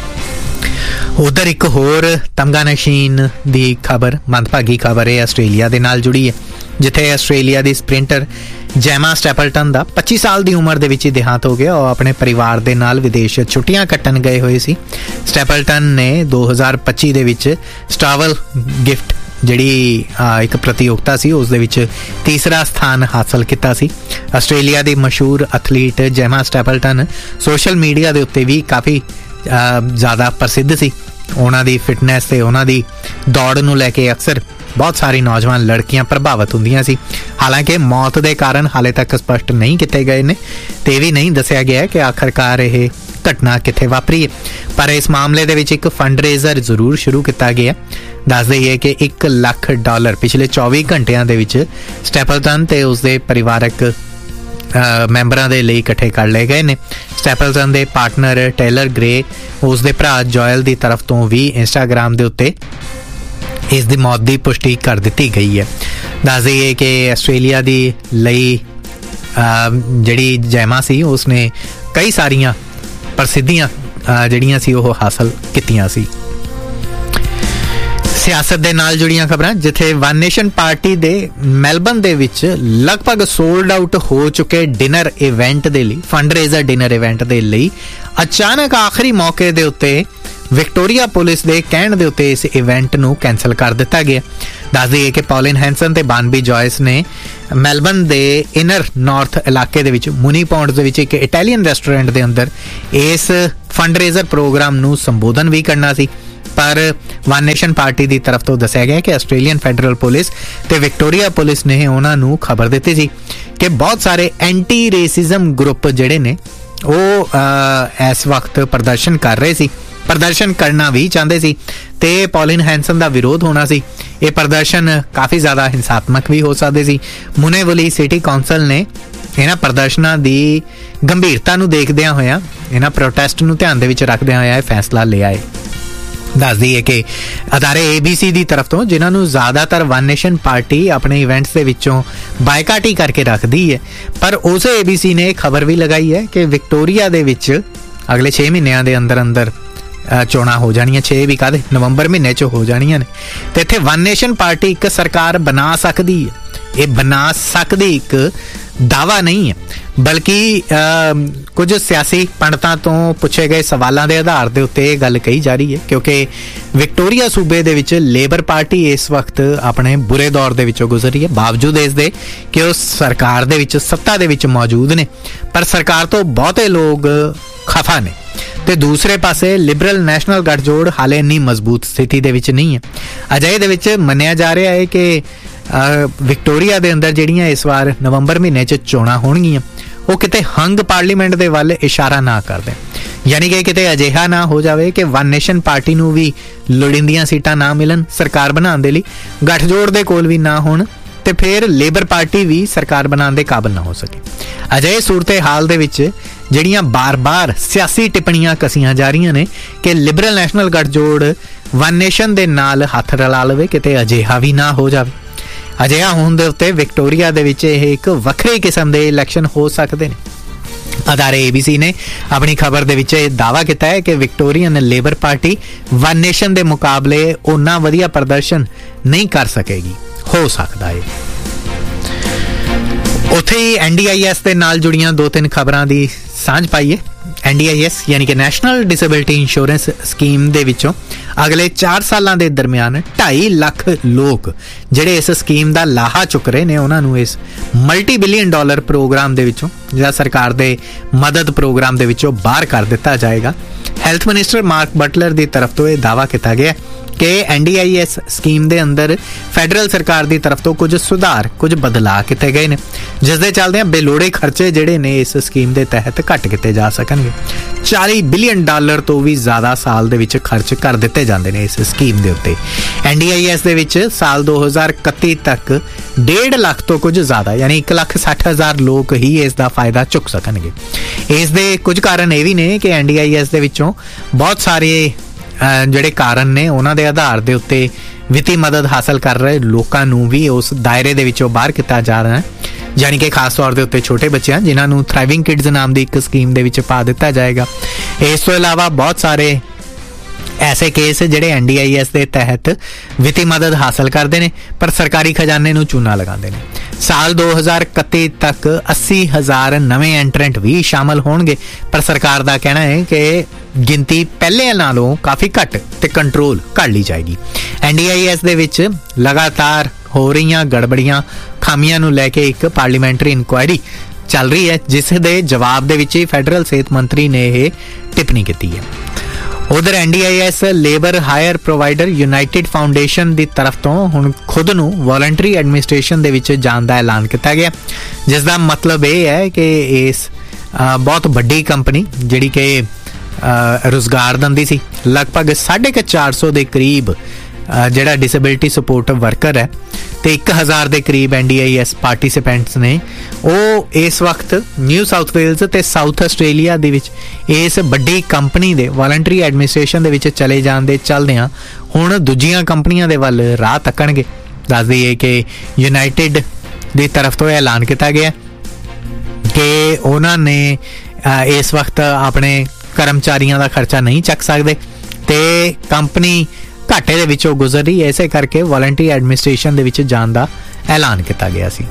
ਉਧਰ ਇੱਕ ਹੋਰ ਤਮਗਾ ਨਸ਼ੀਨ ਦੀ ਖਬਰ, ਮੰਦਭਾਗੀ ਖਬਰ ਇਹ ਆਸਟ੍ਰੇਲੀਆ ਦੇ ਨਾਲ ਜੁੜੀ ਹੈ, ਜਿੱਥੇ ਆਸਟ੍ਰੇਲੀਆ ਦੀ ਸਪ੍ਰਿੰਟਰ ਜੈਮਾ ਸਟੈਪਲਟਨ ਦਾ 25 ਸਾਲ ਦੀ ਉਮਰ ਦੇ ਵਿੱਚ ਹੀ ਦੇਹਾਂਤ ਹੋ ਗਿਆ। ਉਹ ਆਪਣੇ ਪਰਿਵਾਰ ਦੇ ਨਾਲ ਵਿਦੇਸ਼ ਛੁੱਟੀਆਂ ਕੱਟਣ ਗਏ ਹੋਏ ਸੀ। ਸਟੈਪਲਟਨ ਨੇ 2025 ਦੇ ਵਿੱਚ ਸਟਾਵਲ ਗਿਫਟ ਜਿਹੜੀ ਇੱਕ ਪ੍ਰਤੀਯੋਗਤਾ ਸੀ ਉਸ ਦੇ ਵਿੱਚ ਤੀਸਰਾ ਸਥਾਨ ਹਾਸਲ ਕੀਤਾ ਸੀ। ਆਸਟ੍ਰੇਲੀਆ ਦੀ ਮਸ਼ਹੂਰ ਐਥਲੀਟ ਜੈਮਾ ਸਟੈਪਲਟਨ ਸੋਸ਼ਲ ਮੀਡੀਆ ਦੇ ਉੱਤੇ ਵੀ ਕਾਫੀ ਜ਼ਿਆਦਾ ਪ੍ਰਸਿੱਧ ਸੀ। ਉਹਨਾਂ ਦੀ ਫਿਟਨੈਸ ਤੇ ਉਹਨਾਂ ਦੀ ਦੌੜ ਨੂੰ ਲੈ ਕੇ ਅਕਸਰ ਬਹੁਤ ਸਾਰੀ ਨੌਜਵਾਨ ਲੜਕੀਆਂ ਪ੍ਰਭਾਵਿਤ ਹੁੰਦੀਆਂ ਸੀ। ਹਾਲਾਂਕਿ ਮੌਤ ਦੇ ਕਾਰਨ ਹਾਲੇ ਤੱਕ ਸਪਸ਼ਟ ਨਹੀਂ ਕੀਤੇ ਗਏ ਨੇ ਤੇ ਇਹ ਵੀ ਨਹੀਂ ਦੱਸਿਆ ਗਿਆ ਕਿ ਆਖਰਕਾਰ ਇਹ ਘਟਨਾ ਕਿੱਥੇ ਵਾਪਰੀ ਹੈ, ਪਰ ਇਸ ਮਾਮਲੇ ਦੇ ਵਿੱਚ ਇੱਕ ਫੰਡ ਰੇਜ਼ਰ ਜ਼ਰੂਰ ਸ਼ੁਰੂ ਕੀਤਾ ਗਿਆ। ਦੱਸ ਦਈਏ ਕਿ $1 ਲੱਖ ਪਿਛਲੇ 24 ਘੰਟਿਆਂ ਦੇ ਵਿੱਚ ਸਟੈਪਲਟਨ ਤੇ ਉਸਦੇ ਪਰਿਵਾਰਕ ਮੈਂਬਰਾਂ ਦੇ ਲਈ ਇਕੱਠੇ ਕਰ ਲਏ ਗਏ ਨੇ। ਸਟੈਪਲਟਨ ਦੇ ਪਾਰਟਨਰ ਟੇਲਰ ਗ੍ਰੇ, ਉਸਦੇ ਭਰਾ ਜੋਇਲ ਦੀ ਤਰਫ ਤੋਂ ਵੀ ਇੰਸਟਾਗ੍ਰਾਮ ਦੇ ਉੱਤੇ ਇਸ ਦੀ ਮੌਤ ਦੀ ਪੁਸ਼ਟੀ ਕਰ ਦਿੱਤੀ ਗਈ ਹੈ। ਦੱਸ ਦਈਏ ਕਿ ਆਸਟ੍ਰੇਲੀਆ ਦੀ ਲਈ ਜਿਹੜੀ ਜੈਮਾ ਸੀ ਉਸਨੇ ਕਈ ਸਾਰੀਆਂ ਪ੍ਰਸਿੱਧੀਆਂ ਜਿਹੜੀਆਂ ਸੀ ਉਹ ਹਾਸਲ ਕੀਤੀਆਂ ਸੀ। ਸਿਆਸਤ ਦੇ ਨਾਲ ਜੁੜੀਆਂ ਖਬਰਾਂ, ਜਿੱਥੇ ਵਨ ਨੇਸ਼ਨ ਪਾਰਟੀ ਦੇ ਮੈਲਬਨ ਦੇ ਵਿੱਚ ਲਗਭਗ ਸੋਲਡ ਆਊਟ ਹੋ ਚੁੱਕੇ ਡਿਨਰ ਇਵੈਂਟ ਦੇ ਲਈ, ਫੰਡਰੇਜ਼ਰ ਡਿਨਰ ਇਵੈਂਟ ਦੇ ਲਈ ਅਚਾਨਕ ਆਖਰੀ ਮੌਕੇ ਦੇ ਉੱਤੇ ਵਿਕਟੋਰੀਆ ਪੁਲਿਸ ਦੇ ਕਹਿਣ ਦੇ ਉੱਤੇ ਇਸ ਇਵੈਂਟ ਨੂੰ ਕੈਂਸਲ ਕਰ ਦਿੱਤਾ ਗਿਆ। ਦੱਸ ਦਈਏ ਕਿ ਪੌਲਿਨ ਹੈਂਸਨ ਤੇ ਬਾਨਬੀ ਜੋਇਸ ਨੇ ਮੈਲਬਨ ਦੇ ਇਨਰ ਨਾਰਥ ਇਲਾਕੇ ਦੇ ਵਿੱਚ ਮੁਨੀ ਪੌਂਡਸ ਦੇ ਵਿੱਚ ਇੱਕ ਇਟਾਲੀਅਨ ਰੈਸਟੋਰੈਂਟ ਦੇ ਅੰਦਰ ਇਸ ਫੰਡਰੇਜ਼ਰ ਪ੍ਰੋਗਰਾਮ ਨੂੰ ਸੰਬੋਧਨ ਵੀ ਕਰਨਾ ਸੀ, ਪਰ ਵਨ ਨੇਸ਼ਨ ਪਾਰਟੀ ਦੀ ਤਰਫ ਤੋਂ ਦੱਸਿਆ ਗਿਆ ਕਿ ਆਸਟ੍ਰੇਲੀਅਨ ਫੈਡਰਲ ਪੁਲਿਸ ਤੇ ਵਿਕਟੋਰੀਆ ਪੁਲਿਸ ਨੇ ਉਹਨਾਂ ਨੂੰ ਖਬਰ ਦਿੱਤੀ ਸੀ ਕਿ ਬਹੁਤ ਸਾਰੇ ਐਂਟੀ ਰੇਸਿਜ਼ਮ ਗਰੁੱਪ ਜਿਹੜੇ ਨੇ ਉਹ ਇਸ ਵਕਤ ਪ੍ਰਦਰਸ਼ਨ ਕਰ ਰਹੇ ਸੀ, ਪ੍ਰਦਰਸ਼ਨ ਕਰਨਾ ਵੀ ਚਾਹੁੰਦੇ ਸੀ ਤੇ ਪੌਲਿਨ ਹੈਂਸਨ ਦਾ ਵਿਰੋਧ ਹੋਣਾ ਸੀ। ਇਹ ਪ੍ਰਦਰਸ਼ਨ ਕਾਫੀ ਜ਼ਿਆਦਾ ਹਿੰਸਾਤਮਕ ਵੀ ਹੋ ਸਕਦੇ ਸੀ। ਮੁਨੇਵਲੀ ਸਿਟੀ ਕੌਂਸਲ ਨੇ ਇਹਨਾਂ ਪ੍ਰਦਰਸ਼ਨਾਂ ਦੀ ਗੰਭੀਰਤਾ ਨੂੰ ਦੇਖਦਿਆਂ ਹੋਇਆਂ, ਇਹਨਾਂ ਪ੍ਰੋਟੈਸਟ ਨੂੰ ਧਿਆਨ ਦੇ ਵਿੱਚ ਰੱਖਦਿਆਂ ਹੋਇਆ ਇਹ ਫੈਸਲਾ ਲਿਆ ਹੈ। ਦੱਸ ਦਈਏ ਕਿ ਅਦਾਰੇ ABC ਦੀ ਤਰਫ ਤੋਂ, ਜਿਨ੍ਹਾਂ ਨੂੰ ਜ਼ਿਆਦਾਤਰ ਵਨ ਨੇਸ਼ਨ ਪਾਰਟੀ ਆਪਣੇ ਇਵੈਂਟਸ ਦੇ ਵਿੱਚੋਂ ਬਾਈਕਾਟ ਹੀ ਕਰਕੇ ਰੱਖਦੀ ਹੈ, ਪਰ ਉਸੇ ABC ਨੇ ਖਬਰ ਵੀ ਲਗਾਈ ਹੈ ਕਿ ਵਿਕਟੋਰੀਆ ਦੇ ਵਿੱਚ ਅਗਲੇ 6 ਮਹੀਨਿਆਂ ਦੇ ਅੰਦਰ ਅੰਦਰ ਚੋਣਾਂ ਹੋ ਜਾਣੀਆਂ। 6 ਵੀ ਕਾਹਦੇ, ਨਵੰਬਰ ਮਹੀਨੇ 'ਚ ਹੋ ਜਾਣੀਆਂ ਨੇ ਤੇ ਇੱਥੇ ਵਨ ਨੇਸ਼ਨ ਪਾਰਟੀ ਇੱਕ ਸਰਕਾਰ ਬਣਾ ਸਕਦੀ ਹੈ। ਇਹ ਬਣਾ ਸਕਦੀ ਇੱਕ ਦਾਅਵਾ ਨਹੀਂ ਹੈ, ਬਲਕਿ ਕੁਝ ਸਿਆਸੀ ਪੰਡਤਾਂ ਤੋਂ ਪੁੱਛੇ ਗਏ ਸਵਾਲਾਂ ਦੇ ਆਧਾਰ ਦੇ ਉੱਤੇ ਇਹ ਗੱਲ ਕਹੀ ਜਾ ਰਹੀ ਹੈ, ਕਿਉਂਕਿ ਵਿਕਟੋਰੀਆ ਸੂਬੇ ਦੇ ਵਿੱਚ ਲੇਬਰ ਪਾਰਟੀ ਇਸ ਵਕਤ ਆਪਣੇ ਬੁਰੇ ਦੌਰ ਦੇ ਵਿੱਚੋਂ ਗੁਜ਼ਰ ਰਹੀ ਹੈ, ਬਾਵਜੂਦ ਇਸ ਦੇ ਕਿ ਉਹ ਸਰਕਾਰ ਦੇ ਵਿੱਚ, ਸੱਤਾ ਦੇ ਵਿੱਚ ਮੌਜੂਦ ਨੇ, ਪਰ ਸਰਕਾਰ ਤੋਂ ਬਹੁਤੇ ਲੋਕ ਖਫਾ ਨੇ। ਤੇ ਦੂਸਰੇ ਪਾਸੇ ਲਿਬਰਲ ਨੈਸ਼ਨਲ ਗੱਠਜੋੜ ਹਾਲੇ ਇੰਨੀ ਮਜ਼ਬੂਤ ਸਥਿਤੀ ਦੇ ਵਿੱਚ ਨਹੀਂ ਹੈ। ਅਜਿਹੇ ਦੇ ਵਿੱਚ ਮੰਨਿਆ ਜਾ ਰਿਹਾ ਹੈ ਕਿ ਵਿਕਟੋਰੀਆ ਦੇ ਅੰਦਰ ਜਿਹੜੀਆਂ ਇਸ ਵਾਰ ਨਵੰਬਰ ਮਹੀਨੇ 'ਚ ਚੋਣਾਂ ਹੋਣਗੀਆਂ ਉਹ ਕਿਤੇ ਹੰਗ ਪਾਰਲੀਮੈਂਟ ਦੇ ਵੱਲ ਇਸ਼ਾਰਾ ਨਾ ਕਰਦੇ, ਯਾਨੀ ਕਿ ਕਿਤੇ ਅਜਿਹਾ ਨਾ ਹੋ ਜਾਵੇ ਕਿ ਵਨ ਨੇਸ਼ਨ ਪਾਰਟੀ ਨੂੰ ਵੀ ਲੋੜੀਂਦੀਆਂ ਸੀਟਾਂ ਨਾ ਮਿਲਣ ਸਰਕਾਰ ਬਣਾਉਣ ਦੇ ਲਈ, ਗੱਠਜੋੜ ਦੇ ਕੋਲ ਵੀ ਨਾ ਹੋਣ ਤੇ ਫਿਰ ਲੇਬਰ ਪਾਰਟੀ ਵੀ ਸਰਕਾਰ ਬਣਾਉਣ ਦੇ ਕਾਬਿਲ ਨਾ ਹੋ ਸਕੇ। ਅਜਿਹੇ ਸੂਰਤੇ ਹਾਲ ਦੇ ਵਿੱਚ ਜਿਹੜੀਆਂ ਬਾਰ-ਬਾਰ ਸਿਆਸੀ ਟਿੱਪਣੀਆਂ ਕਸੀਆਂ ਜਾ ਰਹੀਆਂ ਨੇ ਕਿ ਲਿਬਰਲ ਨੈਸ਼ਨਲ ਗੱਠਜੋੜ ਵਨ ਨੇਸ਼ਨ ਦੇ ਨਾਲ ਹੱਥ ਰਲਾ ਲਵੇ, ਕਿਤੇ ਅਜਿਹਾ ਵੀ ਨਾ ਹੋ ਜਾਵੇ। ਅਜਿਹਾ ਹੋਣ ਦੇ ਉੱਤੇ ਵਿਕਟੋਰੀਆ ਦੇ ਵਿੱਚ ਇਹ ਇੱਕ ਵੱਖਰੇ ਕਿਸਮ ਦੇ ਇਲੈਕਸ਼ਨ ਹੋ ਸਕਦੇ ਨੇ। ਅਦਾਰੇ ABC ਨੇ ਆਪਣੀ ਖਬਰ ਦੇ ਵਿੱਚ ਇਹ ਦਾਅਵਾ ਕੀਤਾ ਹੈ ਕਿ Victorian labour party one nation ਦੇ ਮੁਕਾਬਲੇ ਉਨਾ ਵਧੀਆ ਪ੍ਰਦਰਸ਼ਨ ਨਹੀਂ ਕਰ ਸਕੇਗੀ। ਹੋ ਸਕਦਾ ਹੈ। ਉੱਥੇ ਹੀ NDIS ਦੇ ਨਾਲ ਜੁੜੀਆਂ 2-3 ਖਬਰਾਂ ਦੀ ਸਾਂਝ ਪਾਈਏ। NDIS ਯਾਨੀ ਕਿ ਨੈਸ਼ਨਲ ਡਿਸੇਬਿਲਟੀ ਇੰਸ਼ੋਰੈਂਸ ਸਕੀਮ ਦੇ ਵਿੱਚੋਂ ਅਗਲੇ 4 ਸਾਲਾਂ ਦੇ ਦਰਮਿਆਨ 2.5 ਲੱਖ ਲੋਕ ਜਿਹੜੇ ਇਸ ਸਕੀਮ ਦਾ ਲਾਹਾ ਚੁੱਕ ਰਹੇ ਨੇ, ਉਹਨਾਂ ਨੂੰ ਇਸ ਮਲਟੀ-ਬਿਲੀਅਨ ਡਾਲਰ ਪ੍ਰੋਗਰਾਮ ਦੇ ਵਿੱਚੋਂ, ਜਿਹੜਾ ਸਰਕਾਰ ਦੇ ਮਦਦ ਪ੍ਰੋਗਰਾਮ ਦੇ ਵਿੱਚੋਂ ਬਾਹਰ ਕਰ ਦਿੱਤਾ ਜਾਏਗਾ। ਹੈਲਥ ਮਿਨਿਸਟਰ ਮਾਰਕ ਬਟਲਰ ਦੀ ਤਰਫ ਤੋਂ ਇਹ ਦਾਅਵਾ ਕੀਤਾ ਗਿਆ ਕਿ NDIS ਸਕੀਮ ਦੇ ਅੰਦਰ ਫੈਡਰਲ ਸਰਕਾਰ ਦੀ ਤਰਫ ਤੋਂ ਕੁਝ ਸੁਧਾਰ, ਕੁਝ ਬਦਲਾਅ ਕੀਤੇ ਗਏ ਨੇ, ਜਿਸ ਦੇ ਚੱਲਦਿਆਂ ਬੇਲੋੜੇ ਖਰਚੇ ਜਿਹੜੇ ਨੇ ਇਸ ਸਕੀਮ ਦੇ ਤਹਿਤ ਘੱਟ ਕੀਤੇ ਜਾ ਸਕਣਗੇ। $40 ਬਿਲੀਅਨ ਤੋਂ ਵੀ ਜ਼ਿਆਦਾ ਸਾਲ ਦੇ ਵਿੱਚ ਖਰਚ ਕਰ ਦਿੱਤੇ ਜਾਂਦੇ ਨੇ ਇਸ ਸਕੀਮ ਦੇ ਉੱਤੇ। NDIS ਦੇ ਵਿੱਚ ਸਾਲ 2031 ਤੱਕ 1.5 ਲੱਖ ਤੋਂ ਕੁਝ ਜ਼ਿਆਦਾ, ਯਾਨੀ 1,60,000 ਲੋਕ ਹੀ ਇਸ ਦਾ ਫਾਇਦਾ ਚੁੱਕ ਸਕਣਗੇ। ਇਸ ਦੇ ਕੁਝ ਕਾਰਨ ਇਹ ਵੀ ਨੇ ਕਿ NDIS ਦੇ ਵਿੱਚੋਂ ਬਹੁਤ ਸਾਰੇ ਜਿਹੜੇ ਕਾਰਨ ਨੇ ਉਹਨਾਂ ਦੇ ਆਧਾਰ ਦੇ ਉੱਤੇ ਵਿੱਤੀ ਮਦਦ ਹਾਸਲ ਕਰ ਰਹੇ ਲੋਕਾਂ ਨੂੰ ਵੀ ਉਸ ਦਾਇਰੇ ਦੇ ਵਿੱਚੋਂ ਬਾਹਰ ਕੀਤਾ ਜਾ ਰਿਹਾ ਹੈ, ਯਾਨੀ ਕਿ ਖਾਸ ਤੌਰ ਦੇ ਉੱਤੇ ਛੋਟੇ ਬੱਚਿਆਂ, ਜਿਨ੍ਹਾਂ ਨੂੰ ਥ੍ਰਾਈਵਿੰਗ ਕਿਡਜ਼ ਨਾਮ ਦੀ ਇੱਕ ਸਕੀਮ ਦੇ ਵਿੱਚ ਪਾ ਦਿੱਤਾ ਜਾਏਗਾ। ਇਸ ਤੋਂ ਇਲਾਵਾ ਬਹੁਤ ਸਾਰੇ ਐਸੇ ਕੇਸ ਜਿਹੜੇ NDIS ਦੇ ਤਹਿਤ ਵਿੱਤੀ ਮਦਦ ਹਾਸਲ ਕਰਦੇ ਨੇ ਪਰ ਸਰਕਾਰੀ ਖਜ਼ਾਨੇ ਨੂੰ ਚੂਨਾ ਲਗਾਉਂਦੇ ਨੇ। ਸਾਲ 2031 ਤੱਕ 80,000 ਨਵੇਂ ਐਂਟਰੈਂਟ ਵੀ ਸ਼ਾਮਲ ਹੋਣਗੇ, ਪਰ ਸਰਕਾਰ ਦਾ ਕਹਿਣਾ ਹੈ ਕਿ ਗਿਣਤੀ ਪਹਿਲੇ ਨਾਲੋਂ ਕਾਫੀ ਘੱਟ ਤੇ ਕੰਟਰੋਲ ਕਰ ਲਈ ਜਾਏਗੀ। NDIS ਦੇ ਵਿੱਚ ਲਗਾਤਾਰ ਹੋ ਰਹੀਆਂ ਗੜਬੜੀਆਂ, ਖਾਮੀਆਂ ਨੂੰ ਲੈ ਕੇ ਇੱਕ ਪਾਰਲੀਮੈਂਟਰੀ ਇਨਕੁਆਇਰੀ ਚੱਲ ਰਹੀ ਹੈ, ਜਿਸ ਦੇ ਜਵਾਬ ਦੇ ਵਿੱਚ ਹੀ ਫੈਡਰਲ ਸਿਹਤ ਮੰਤਰੀ ਨੇ ਇਹ ਟਿੱਪਣੀ ਕੀਤੀ ਹੈ। ਉਧਰ NDIS labour hire provider United foundation ਦੀ ਤਰਫ ਤੋਂ ਹੁਣ ਖੁਦ ਨੂੰ ਵੋਲੰਟਰੀ ਐਡਮਿਨਿਸਟ੍ਰੇਸ਼ਨ ਦੇ ਵਿੱਚ ਜਾਣ ਦਾ ਐਲਾਨ ਕੀਤਾ ਗਿਆ, ਜਿਸ ਦਾ ਮਤਲਬ ਇਹ ਹੈ ਕਿ ਇਸ ਬਹੁਤ ਵੱਡੀ ਕੰਪਨੀ ਜਿਹੜੀ ਕਿ ਰੁਜ਼ਗਾਰ ਦਿੰਦੀ ਸੀ, ਲਗਭਗ 450 ਦੇ ਕਰੀਬ ਜਿਹੜਾ ਡਿਸੇਬਿਲਿਟੀ ਸਪੋਰਟ ਵਰਕਰ ਹੈ ਤੇ 1000 ਦੇ ਕਰੀਬ NDIS ਪਾਰਟਿਸਿਪੈਂਟਸ ਨੇ ਉਹ ਇਸ ਵਕਤ ਨਿਊ ਸਾਊਥ ਵੇਲਜ਼ ਤੇ ਸਾਊਥ ਆਸਟ੍ਰੇਲੀਆ ਦੇ ਵਿੱਚ ਇਸ ਵੱਡੀ ਕੰਪਨੀ ਦੇ ਵਾਲੰਟਰੀ ਐਡਮਿਨਿਸਟ੍ਰੇਸ਼ਨ ਦੇ ਵਿੱਚ ਚਲੇ ਜਾਣ ਦੇ ਚੱਲਦਿਆਂ ਹੁਣ ਦੂਜੀਆਂ ਕੰਪਨੀਆਂ ਦੇ ਵੱਲ ਰਾਹ ਤੱਕਣਗੇ। ਦੱਸ ਦਈਏ ਕਿ ਯੂਨਾਈਟਿਡ ਦੀ ਤਰਫ ਤੋਂ ਇਹ ਐਲਾਨ ਕੀਤਾ ਗਿਆ ਕਿ ਉਹਨਾਂ ਨੇ ਇਸ ਵਕਤ ਆਪਣੇ ਕਰਮਚਾਰੀਆਂ ਦਾ ਖਰਚਾ ਨਹੀਂ ਚੱਕ ਸਕਦੇ ਤੇ ਕੰਪਨੀ ਘਾਟੇ ਦੇ ਵਿੱਚੋਂ ਗੁਜ਼ਰ ਰਹੀ, ਇਸੇ ਕਰਕੇ ਵਾਲੰਟਰੀ ਐਡਮਿਨਿਸਟ੍ਰੇਸ਼ਨ ਦੇ ਵਿੱਚ ਜਾਣ ਦਾ ਐਲਾਨ ਕੀਤਾ ਗਿਆ ਸੀ।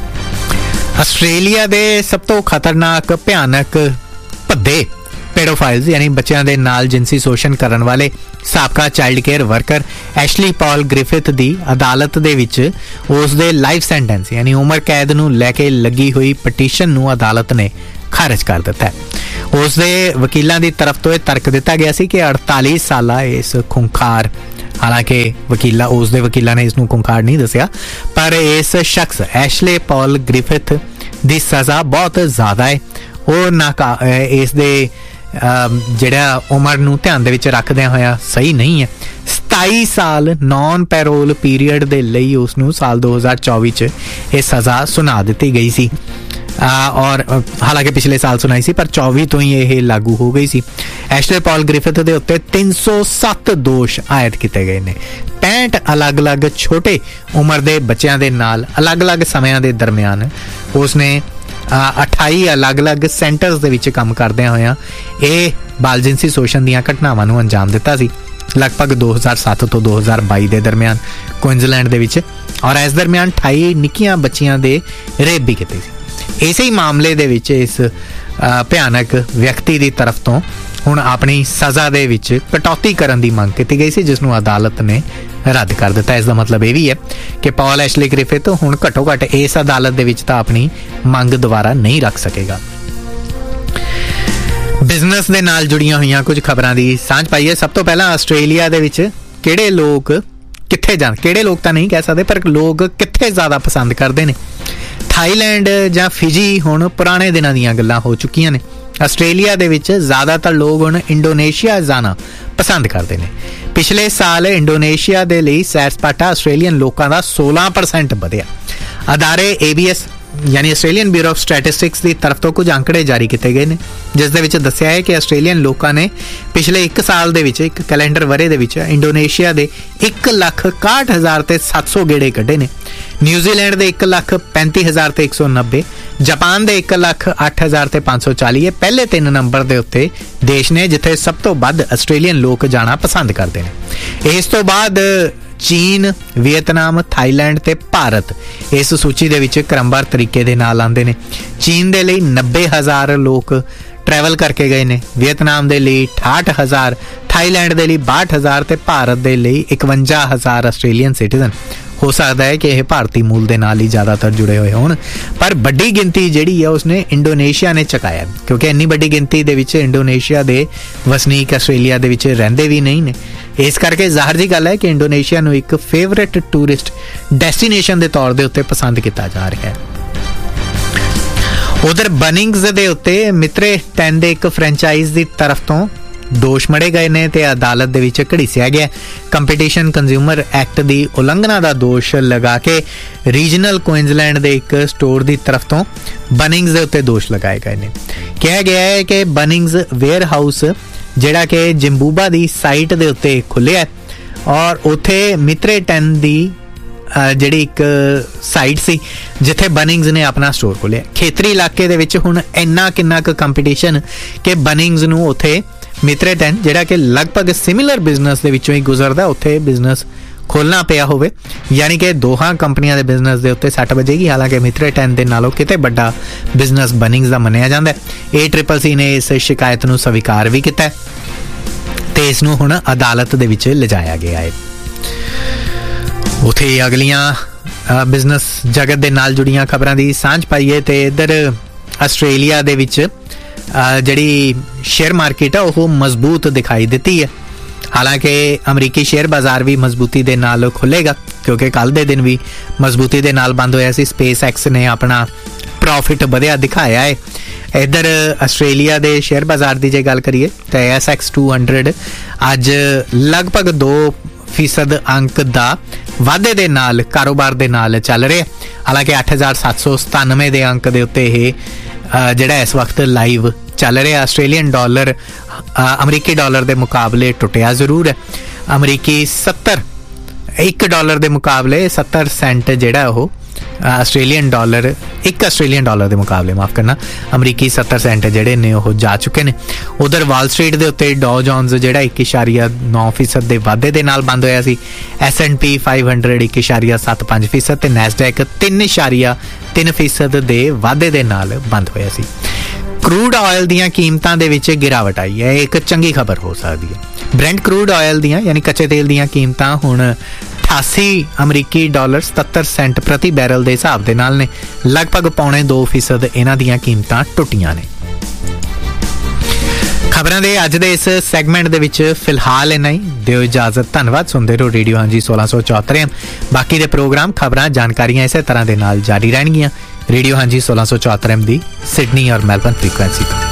ਆਸਟ੍ਰੇਲੀਆ ਦੇ ਸਭ ਤੋਂ ਖਤਰਨਾਕ ਭਿਆਨਕ ਭੱਦੇ ਪੈਡੋਫਾਈਲਸ ਯਾਨੀ ਬੱਚਿਆਂ ਦੇ ਨਾਲ ਜਿਨਸੀ ਸ਼ੋਸ਼ਣ ਕਰਨ ਵਾਲੇ ਸਾਬਕਾ ਚਾਈਲਡ ਕੇਅਰ ਵਰਕਰ ਐਸ਼ਲੀ ਪੌਲ ਗ੍ਰਿਫਿਥ ਦੀ ਅਦਾਲਤ ਦੇ ਵਿੱਚ ਉਸ ਦੇ ਲਾਈਫ ਸੈਂਟੈਂਸ ਯਾਨੀ ਉਮਰ ਕੈਦ ਨੂੰ ਲੈ ਕੇ ਲੱਗੀ ਹੋਈ ਪਟੀਸ਼ਨ ਨੂੰ ਅਦਾਲਤ ਨੇ ਖਾਰਜ ਕਰ ਦਿੱਤਾ। ਉਸ ਦੇ ਵਕੀਲਾਂ ਦੀ ਤਰਫ ਤੋਂ ਇਹ ਤਰਕ ਦਿੱਤਾ ਗਿਆ ਸੀ ਕਿ 48 ਸਾਲਾ ਇਸ ਖੁੰਖਾਰ, ਹਾਲਾਂਕਿ ਉਸ ਦੇ ਵਕੀਲਾਂ ਨੇ ਇਸ ਨੂੰ ਖੁੰਖਾਰ ਨਹੀਂ ਦੱਸਿਆ, ਪਰ ਇਸ ਸ਼ਖਸ ਐਸ਼ਲੇ ਪੌਲ ਗ੍ਰਿਫਿਥ ਦੀ ਸਜ਼ਾ ਬਹੁਤ ਜ਼ਿਆਦਾ ਹੈ। ਉਹ ਇਸ ਦੇ ਜਿਹੜਾ ਉਮਰ ਨੂੰ ਧਿਆਨ ਦੇ ਵਿੱਚ ਰੱਖਦਿਆਂ ਹੋਇਆ ਸਹੀ ਨਹੀਂ ਹੈ। 27 ਸਾਲ ਨੌਨ ਪੈਰੋਲ ਪੀਰੀਅਡ ਦੇ ਲਈ ਉਸ ਨੂੰ ਸਾਲ 2024 'ਚ ਇਹ ਸਜ਼ਾ ਸੁਣਾ ਦਿੱਤੀ ਗਈ ਸੀ ਔਰ ਹਾਲਾਂਕਿ ਪਿਛਲੇ ਸਾਲ ਸੁਣਾਈ ਸੀ ਪਰ 24 ਤੋਂ ਹੀ ਇਹ ਲਾਗੂ ਹੋ ਗਈ ਸੀ। ਐਸ਼ਲੇ ਪੌਲ ਗ੍ਰਿਫਿਥ ਦੇ ਉੱਤੇ 307 ਦੋਸ਼ ਆਇਦ ਕੀਤੇ ਗਏ ਨੇ। 65 ਅਲੱਗ-ਅਲੱਗ ਛੋਟੇ ਉਮਰ ਦੇ ਬੱਚਿਆਂ ਦੇ ਨਾਲ ਅਲੱਗ-ਅਲੱਗ ਸਮਿਆਂ ਦੇ ਦਰਮਿਆਨ ਉਸਨੇ 28 ਅਲੱਗ-ਅਲੱਗ ਸੈਂਟਰਸ ਦੇ ਵਿੱਚ ਕੰਮ ਕਰਦਿਆਂ ਹੋਇਆਂ ਇਹ ਬਾਲ ਜਿਨਸੀ ਸ਼ੋਸ਼ਣ ਦੀਆਂ ਘਟਨਾਵਾਂ ਨੂੰ ਅੰਜਾਮ ਦਿੱਤਾ ਸੀ, ਲਗਭਗ 2007 ਤੋਂ 2022 ਦੇ ਦਰਮਿਆਨ ਕੁਇਨਜ਼ਲੈਂਡ ਦੇ ਵਿੱਚ, ਔਰ ਇਸ ਦਰਮਿਆਨ 28 ਨਿੱਕੀਆਂ ਬੱਚੀਆਂ ਦੇ ਰੇਪ ਵੀ ਕੀਤੇ ਸੀ। ਇਸੇ ਹੀ ਮਾਮਲੇ ਦੇ ਵਿੱਚ ਇਸ ਭਿਆਨਕ ਵਿਅਕਤੀ ਦੀ ਤਰਫ ਤੋਂ ਹੁਣ ਆਪਣੀ ਸਜ਼ਾ ਦੇ ਵਿੱਚ ਕਟੌਤੀ ਕਰਨ ਦੀ ਮੰਗ ਕੀਤੀ ਗਈ ਸੀ, ਜਿਸ ਨੂੰ ਅਦਾਲਤ ਨੇ ਰੱਦ ਕਰ ਦਿੱਤਾ। ਇਸ ਦਾ ਮਤਲਬ ਇਹ ਵੀ ਹੈ ਕਿ ਪੌਲ ਐਸ਼ਲੇ ਗ੍ਰਿਫਿਥ ਹੁਣ ਘੱਟੋ ਘੱਟ ਇਸ ਅਦਾਲਤ ਦੇ ਵਿੱਚ ਤਾਂ ਆਪਣੀ ਮੰਗ ਦੁਬਾਰਾ ਨਹੀਂ ਰੱਖ ਸਕੇਗਾ। ਬਿਜ਼ਨਸ ਦੇ ਨਾਲ ਜੁੜੀਆਂ ਹੋਈਆਂ ਕੁਝ ਖਬਰਾਂ ਦੀ ਸਾਂਝ ਪਾਈਏ। ਸਭ ਤੋਂ ਪਹਿਲਾਂ ਆਸਟ੍ਰੇਲੀਆ ਦੇ ਵਿੱਚ ਕਿਹੜੇ ਲੋਕ ਤਾਂ ਨਹੀਂ ਕਹਿ ਸਕਦੇ, ਪਰ ਲੋਕ ਕਿੱਥੇ ਜ਼ਿਆਦਾ ਪਸੰਦ ਕਰਦੇ ਨੇ। ਥਾਈਲੈਂਡ ਜਾਂ ਫਿਜੀ ਹੁਣ ਪੁਰਾਣੇ ਦਿਨਾਂ ਦੀਆਂ ਗੱਲਾਂ ਹੋ ਚੁੱਕੀਆਂ ਨੇ। ਆਸਟ੍ਰੇਲੀਆ ਦੇ ਵਿੱਚ ਜ਼ਿਆਦਾਤਰ ਲੋਕ ਹੁਣ ਇੰਡੋਨੇਸ਼ੀਆ ਜਾਣਾ ਪਸੰਦ ਕਰਦੇ ਨੇ। ਪਿਛਲੇ ਸਾਲ ਇੰਡੋਨੇਸ਼ੀਆ ਦੇ ਲਈ ਸੈਰ ਸਪਾਟਾ ਆਸਟ੍ਰੇਲੀਅਨ ਲੋਕਾਂ ਦਾ 16% ਵਧਿਆ। ਅਦਾਰੇ ABS ਯਾਨੀ ਆਸਟ੍ਰੇਲੀਅਨ ਬਿਊਰੋ ਆਫ ਸਟੈਟਿਸਟਿਕਸ ਦੀ ਤਰਫ ਤੋਂ ਕੁਝ ਅੰਕੜੇ ਜਾਰੀ ਕੀਤੇ ਗਏ ਨੇ, ਜਿਸ ਦੇ ਵਿੱਚ ਦੱਸਿਆ ਹੈ ਕਿ ਆਸਟ੍ਰੇਲੀਅਨ ਲੋਕਾਂ ਨੇ ਪਿਛਲੇ 1 ਸਾਲ ਦੇ ਵਿੱਚ, ਇੱਕ ਕੈਲੰਡਰ ਵਰ੍ਹੇ ਦੇ ਵਿੱਚ ਇੰਡੋਨੇਸ਼ੀਆ ਦੇ 1,61,700 ਗੇੜੇ ਕੱਢੇ ਨੇ। ਨਿਊਜ਼ੀਲੈਂਡ ਦੇ 1,35,190, ਜਾਪਾਨ ਦੇ 1,08,540 ਇਹ ਪਹਿਲੇ 3 ਨੰਬਰ ਦੇ ਉੱਤੇ ਦੇਸ਼ ਨੇ ਜਿੱਥੇ ਸਭ ਤੋਂ ਵੱਧ ਆਸਟ੍ਰੇਲੀਅਨ ਲੋਕ ਜਾਣਾ ਪਸੰਦ ਕਰਦੇ ਨੇ। ਇਸ ਤੋਂ ਬਾਅਦ ਚੀਨ, ਵੀਅਤਨਾਮ, ਥਾਈਲੈਂਡ ਤੇ ਭਾਰਤ ਇਸ ਸੂਚੀ ਦੇ ਵਿੱਚ ਕ੍ਰਮਵਾਰ ਤਰੀਕੇ ਦੇ ਨਾਲ ਆਉਂਦੇ ਨੇ। ਚੀਨ ਦੇ ਲਈ 90,000 ਲੋਕ ਟਰੈਵਲ ਕਰਕੇ ਗਏ ਨੇ, ਵੀਅਤਨਾਮ ਦੇ ਲਈ 68,000, ਥਾਈਲੈਂਡ ਦੇ ਲਈ 62,000 ਤੇ ਭਾਰਤ ਦੇ ਲਈ 51,000 ਆਸਟ੍ਰੇਲੀਅਨ ਸਿਟੀਜ਼ਨ। ਹੋ ਸਕਦਾ ਹੈ ਕਿ ਇਹ ਭਾਰਤੀ ਮੂਲ ਦੇ ਨਾਲ ਹੀ ਜ਼ਿਆਦਾਤਰ ਜੁੜੇ ਹੋਏ ਹੋਣ, ਪਰ ਵੱਡੀ ਗਿਣਤੀ ਜਿਹੜੀ ਹੈ ਉਸਨੇ ਇੰਡੋਨੇਸ਼ੀਆ ਨੇ ਚੁਕਾਇਆ, ਕਿਉਂਕਿ ਇੰਨੀ ਵੱਡੀ ਗਿਣਤੀ ਦੇ ਵਿੱਚ ਇੰਡੋਨੇਸ਼ੀਆ ਦੇ ਵਸਨੀਕ ਆਸਟ੍ਰੇਲੀਆ ਦੇ ਵਿੱਚ ਰਹਿੰਦੇ ਵੀ ਨਹੀਂ ਨੇ। ਇਸ ਕਰਕੇ ਜ਼ਾਹਰ ਜੀ ਗੱਲ ਹੈ ਕਿ ਇੰਡੋਨੇਸ਼ੀਆ ਨੂੰ ਇੱਕ ਫੇਵਰੇਟ ਟੂਰਿਸਟ ਡੈਸਟੀਨੇਸ਼ਨ ਦੇ ਤੌਰ ਦੇ ਉੱਤੇ ਪਸੰਦ ਕੀਤਾ ਜਾ ਰਿਹਾ ਹੈ। ਉਧਰ ਬਨਿੰਗਸ ਦੇ ਉੱਤੇ ਮਿਤਰੇ 10 ਦੇ ਇੱਕ ਫਰੈਂਚਾਈਜ਼ ਦੀ ਤਰਫ ਤੋਂ ਦੋਸ਼ ਮੜੇ ਗਏ ਨੇ ਤੇ ਅਦਾਲਤ ਦੇ ਵਿੱਚ ਘੜੀਸਿਆ ਗਿਆ। ਕੰਪੀਟੀਸ਼ਨ ਕੰਜ਼ਿਊਮਰ ਐਕਟ ਦੀ ਉਲੰਘਣਾ ਦਾ ਦੋਸ਼ ਲਗਾ ਕੇ ਰੀਜਨਲ ਕੁਇਨਜ਼ਲੈਂਡ ਦੇ ਇੱਕ ਸਟੋਰ ਦੀ ਤਰਫ ਤੋਂ ਬਨਿੰਗਸ ਦੇ ਉੱਤੇ ਦੋਸ਼ ਲਗਾਏ ਗਏ ਨੇ। ਕਿਹਾ ਗਿਆ ਹੈ ਕਿ ਬਨਿੰਗਸ ਵੇਅਰ ਹਾਊਸ ਜਿਹੜਾ ਕਿ ਜਿੰਬੂਬਾ ਦੀ ਸਾਈਟ ਦੇ ਉੱਤੇ ਖੁੱਲਿਆ ਔਰ ਉੱਥੇ ਮਿਤਰੇ 10 ਦੀ ਜਿਹੜੀ ਇੱਕ ਸਾਈਟ ਸੀ ਜਿੱਥੇ ਬਨਿੰਗਸ ਨੇ ਆਪਣਾ ਸਟੋਰ ਖੋਲ੍ਹਿਆ। ਖੇਤਰੀ ਇਲਾਕੇ ਦੇ ਵਿੱਚ ਹੁਣ ਕਿੰਨਾ ਕੁ ਕੰਪੀਟੀਸ਼ਨ ਕਿ ਬਨਿੰਗਸ ਨੂੰ ਉੱਥੇ ਮਿਤਰੇ 10 ਜਿਹੜਾ ਕਿ ਲਗਭਗ ਸਿਮਿਲਰ ਬਿਜ਼ਨਸ ਦੇ ਵਿੱਚੋਂ ਹੀ ਗੁਜ਼ਰਦਾ ਉੱਥੇ ਬਿਜ਼ਨਸ ਖੋਲ੍ਹਣਾ ਪਿਆ ਹੋਵੇ, ਯਾਨੀ ਕਿ ਦੋਹਾਂ ਕੰਪਨੀਆਂ ਦੇ ਬਿਜ਼ਨਸ ਦੇ ਉੱਤੇ ਸੱਟ ਵੱਜੇਗੀ। ਹਾਲਾਂਕਿ ਮਿਤਰੇ 10 ਦੇ ਨਾਲੋਂ ਕਿਤੇ ਵੱਡਾ ਬਿਜ਼ਨਸ ਬਨਿੰਗਸ ਦਾ ਮੰਨਿਆ ਜਾਂਦਾ ਹੈ। ACCC ਨੇ ਇਸ ਸ਼ਿਕਾਇਤ ਨੂੰ ਸਵੀਕਾਰ ਵੀ ਕੀਤਾ ਤੇ ਇਸ ਨੂੰ ਹੁਣ ਅਦਾਲਤ ਦੇ ਵਿੱਚ ਲਿਜਾਇਆ ਗਿਆ ਹੈ। ਉੱਥੇ ਅਗਲੀਆਂ ਬਿਜ਼ਨਸ ਜਗਤ ਦੇ ਨਾਲ ਜੁੜੀਆਂ ਖਬਰਾਂ ਦੀ ਸਾਂਝ ਪਾਈਏ ਤੇ ਇੱਧਰ ਆਸਟ੍ਰੇਲੀਆ ਦੇ ਵਿੱਚ ਜਿਹੜੀ ਸ਼ੇਅਰ ਮਾਰਕੀਟ ਆ ਉਹ ਮਜ਼ਬੂਤ ਦਿਖਾਈ ਦਿੱਤੀ ਹੈ। ਹਾਲਾਂਕਿ ਅਮਰੀਕੀ ਸ਼ੇਅਰ ਬਾਜ਼ਾਰ ਵੀ ਮਜ਼ਬੂਤੀ ਦੇ ਨਾਲ ਖੁੱਲੇਗਾ, ਕਿਉਂਕਿ ਕੱਲ ਦੇ ਦਿਨ ਵੀ ਮਜ਼ਬੂਤੀ ਦੇ ਨਾਲ ਬੰਦ ਹੋਇਆ ਸੀ। SpaceX ਨੇ ਆਪਣਾ ਪ੍ਰੋਫਿਟ ਵਧਿਆ ਦਿਖਾਇਆ ਹੈ। ਇੱਧਰ ਆਸਟ੍ਰੇਲੀਆ ਦੇ ਸ਼ੇਅਰ ਬਾਜ਼ਾਰ ਦੀ ਜੇ ਗੱਲ ਕਰੀਏ ਤਾਂ ASX 200 ਅੱਜ ਲਗਭਗ ਫੀਸਦ ਅੰਕ ਦਾ ਵਾਧੇ ਦੇ ਨਾਲ ਕਾਰੋਬਾਰ ਦੇ ਨਾਲ ਚੱਲ ਰਿਹਾ। ਹਾਲਾਂਕਿ 8797 ਦੇ ਅੰਕ ਦੇ ਉੱਤੇ ਇਹ ਜਿਹੜਾ ਇਸ ਵਕਤ ਲਾਈਵ ਚੱਲ ਰਿਹਾ। ਆਸਟ੍ਰੇਲੀਅਨ ਡਾਲਰ ਅਮਰੀਕੀ ਡਾਲਰ ਦੇ ਮੁਕਾਬਲੇ ਟੁੱਟਿਆ ਜ਼ਰੂਰ ਹੈ। ਅਮਰੀਕੀ $1 ਦੇ ਮੁਕਾਬਲੇ 70 ਸੈਂਟ ਜਿਹੜਾ ਉਹ ਆਸਟ੍ਰੇਲੀਅਨ ਡਾਲਰ ਦੇ ਮੁਕਾਬਲੇ ਮਾਫ ਕਰਨਾ ਅਮਰੀਕੀ 70 ਸੈਂਟ ਜਿਹੜੇ ਨੇ ਉਹ ਜਾ ਚੁੱਕੇ ਨੇ। ਉਧਰ ਵਾਲ ਸਟਰੀਟ ਦੇ ਉੱਤੇ ਡਾਓ ਜੋਨਸ ਜਿਹੜਾ 1.9% ਦੇ ਵਾਧੇ ਦੇ ਨਾਲ ਬੰਦ ਹੋਇਆ ਸੀ। S&P 500 1.75% ਤੇ ਨੈਸਡੈਕ 3.3% ਦੇ ਵਾਧੇ ਦੇ ਨਾਲ ਬੰਦ ਹੋਇਆ ਸੀ। ਕਰੂਡ ਆਇਲ ਦੀਆਂ ਕੀਮਤਾਂ ਦੇ ਵਿੱਚ ਗਿਰਾਵਟ ਆਈ ਹੈ। ਇੱਕ ਚੰਗੀ ਖਬਰ ਹੋ ਸਕਦੀ ਹੈ। ਬ੍ਰੈਂਟ ਕਰੂਡ ਆਇਲ ਦੀਆਂ ਯਾਨੀ ਕੱਚੇ ਤੇਲ ਦੀਆਂ ਕੀਮਤਾਂ ਹੁਣ 88 ਅਮਰੀਕੀ ਡਾਲਰ 77 ਸੈਂਟ ਪ੍ਰਤੀ ਬੈਰਲ ਦੇ ਹਿਸਾਬ ਦੇ ਨਾਲ ਨੇ। ਲਗਭਗ 0.2% ਇਹਨਾਂ ਦੀਆਂ ਕੀਮਤਾਂ ਟੁੱਟੀਆਂ ਨੇ। ਖਬਰਾਂ ਦੇ ਅੱਜ ਦੇ ਇਸ ਸੈਗਮੈਂਟ ਦੇ ਵਿੱਚ ਫਿਲਹਾਲ ਇੰਨਾ ਹੀ। ਦਿਓ ਇਜਾਜ਼ਤ। ਧੰਨਵਾਦ। ਸੁਣਦੇ ਰਹੋ ਰੇਡੀਓ ਹਾਂਜੀ 1674। ਬਾਕੀ ਦੇ ਪ੍ਰੋਗਰਾਮ ਖਬਰਾਂ ਜਾਣਕਾਰੀਆਂ ਇਸੇ ਤਰ੍ਹਾਂ ਦੇ ਨਾਲ ਜਾਰੀ ਰਹਿਣਗੀਆਂ ਰੇਡੀਓ ਹਾਂਜੀ 1674 ਦੀ ਸਿਡਨੀ ਔਰ ਮੈਲਬਨ ਫ੍ਰੀਕੁਐਂਸੀ ਤੋਂ।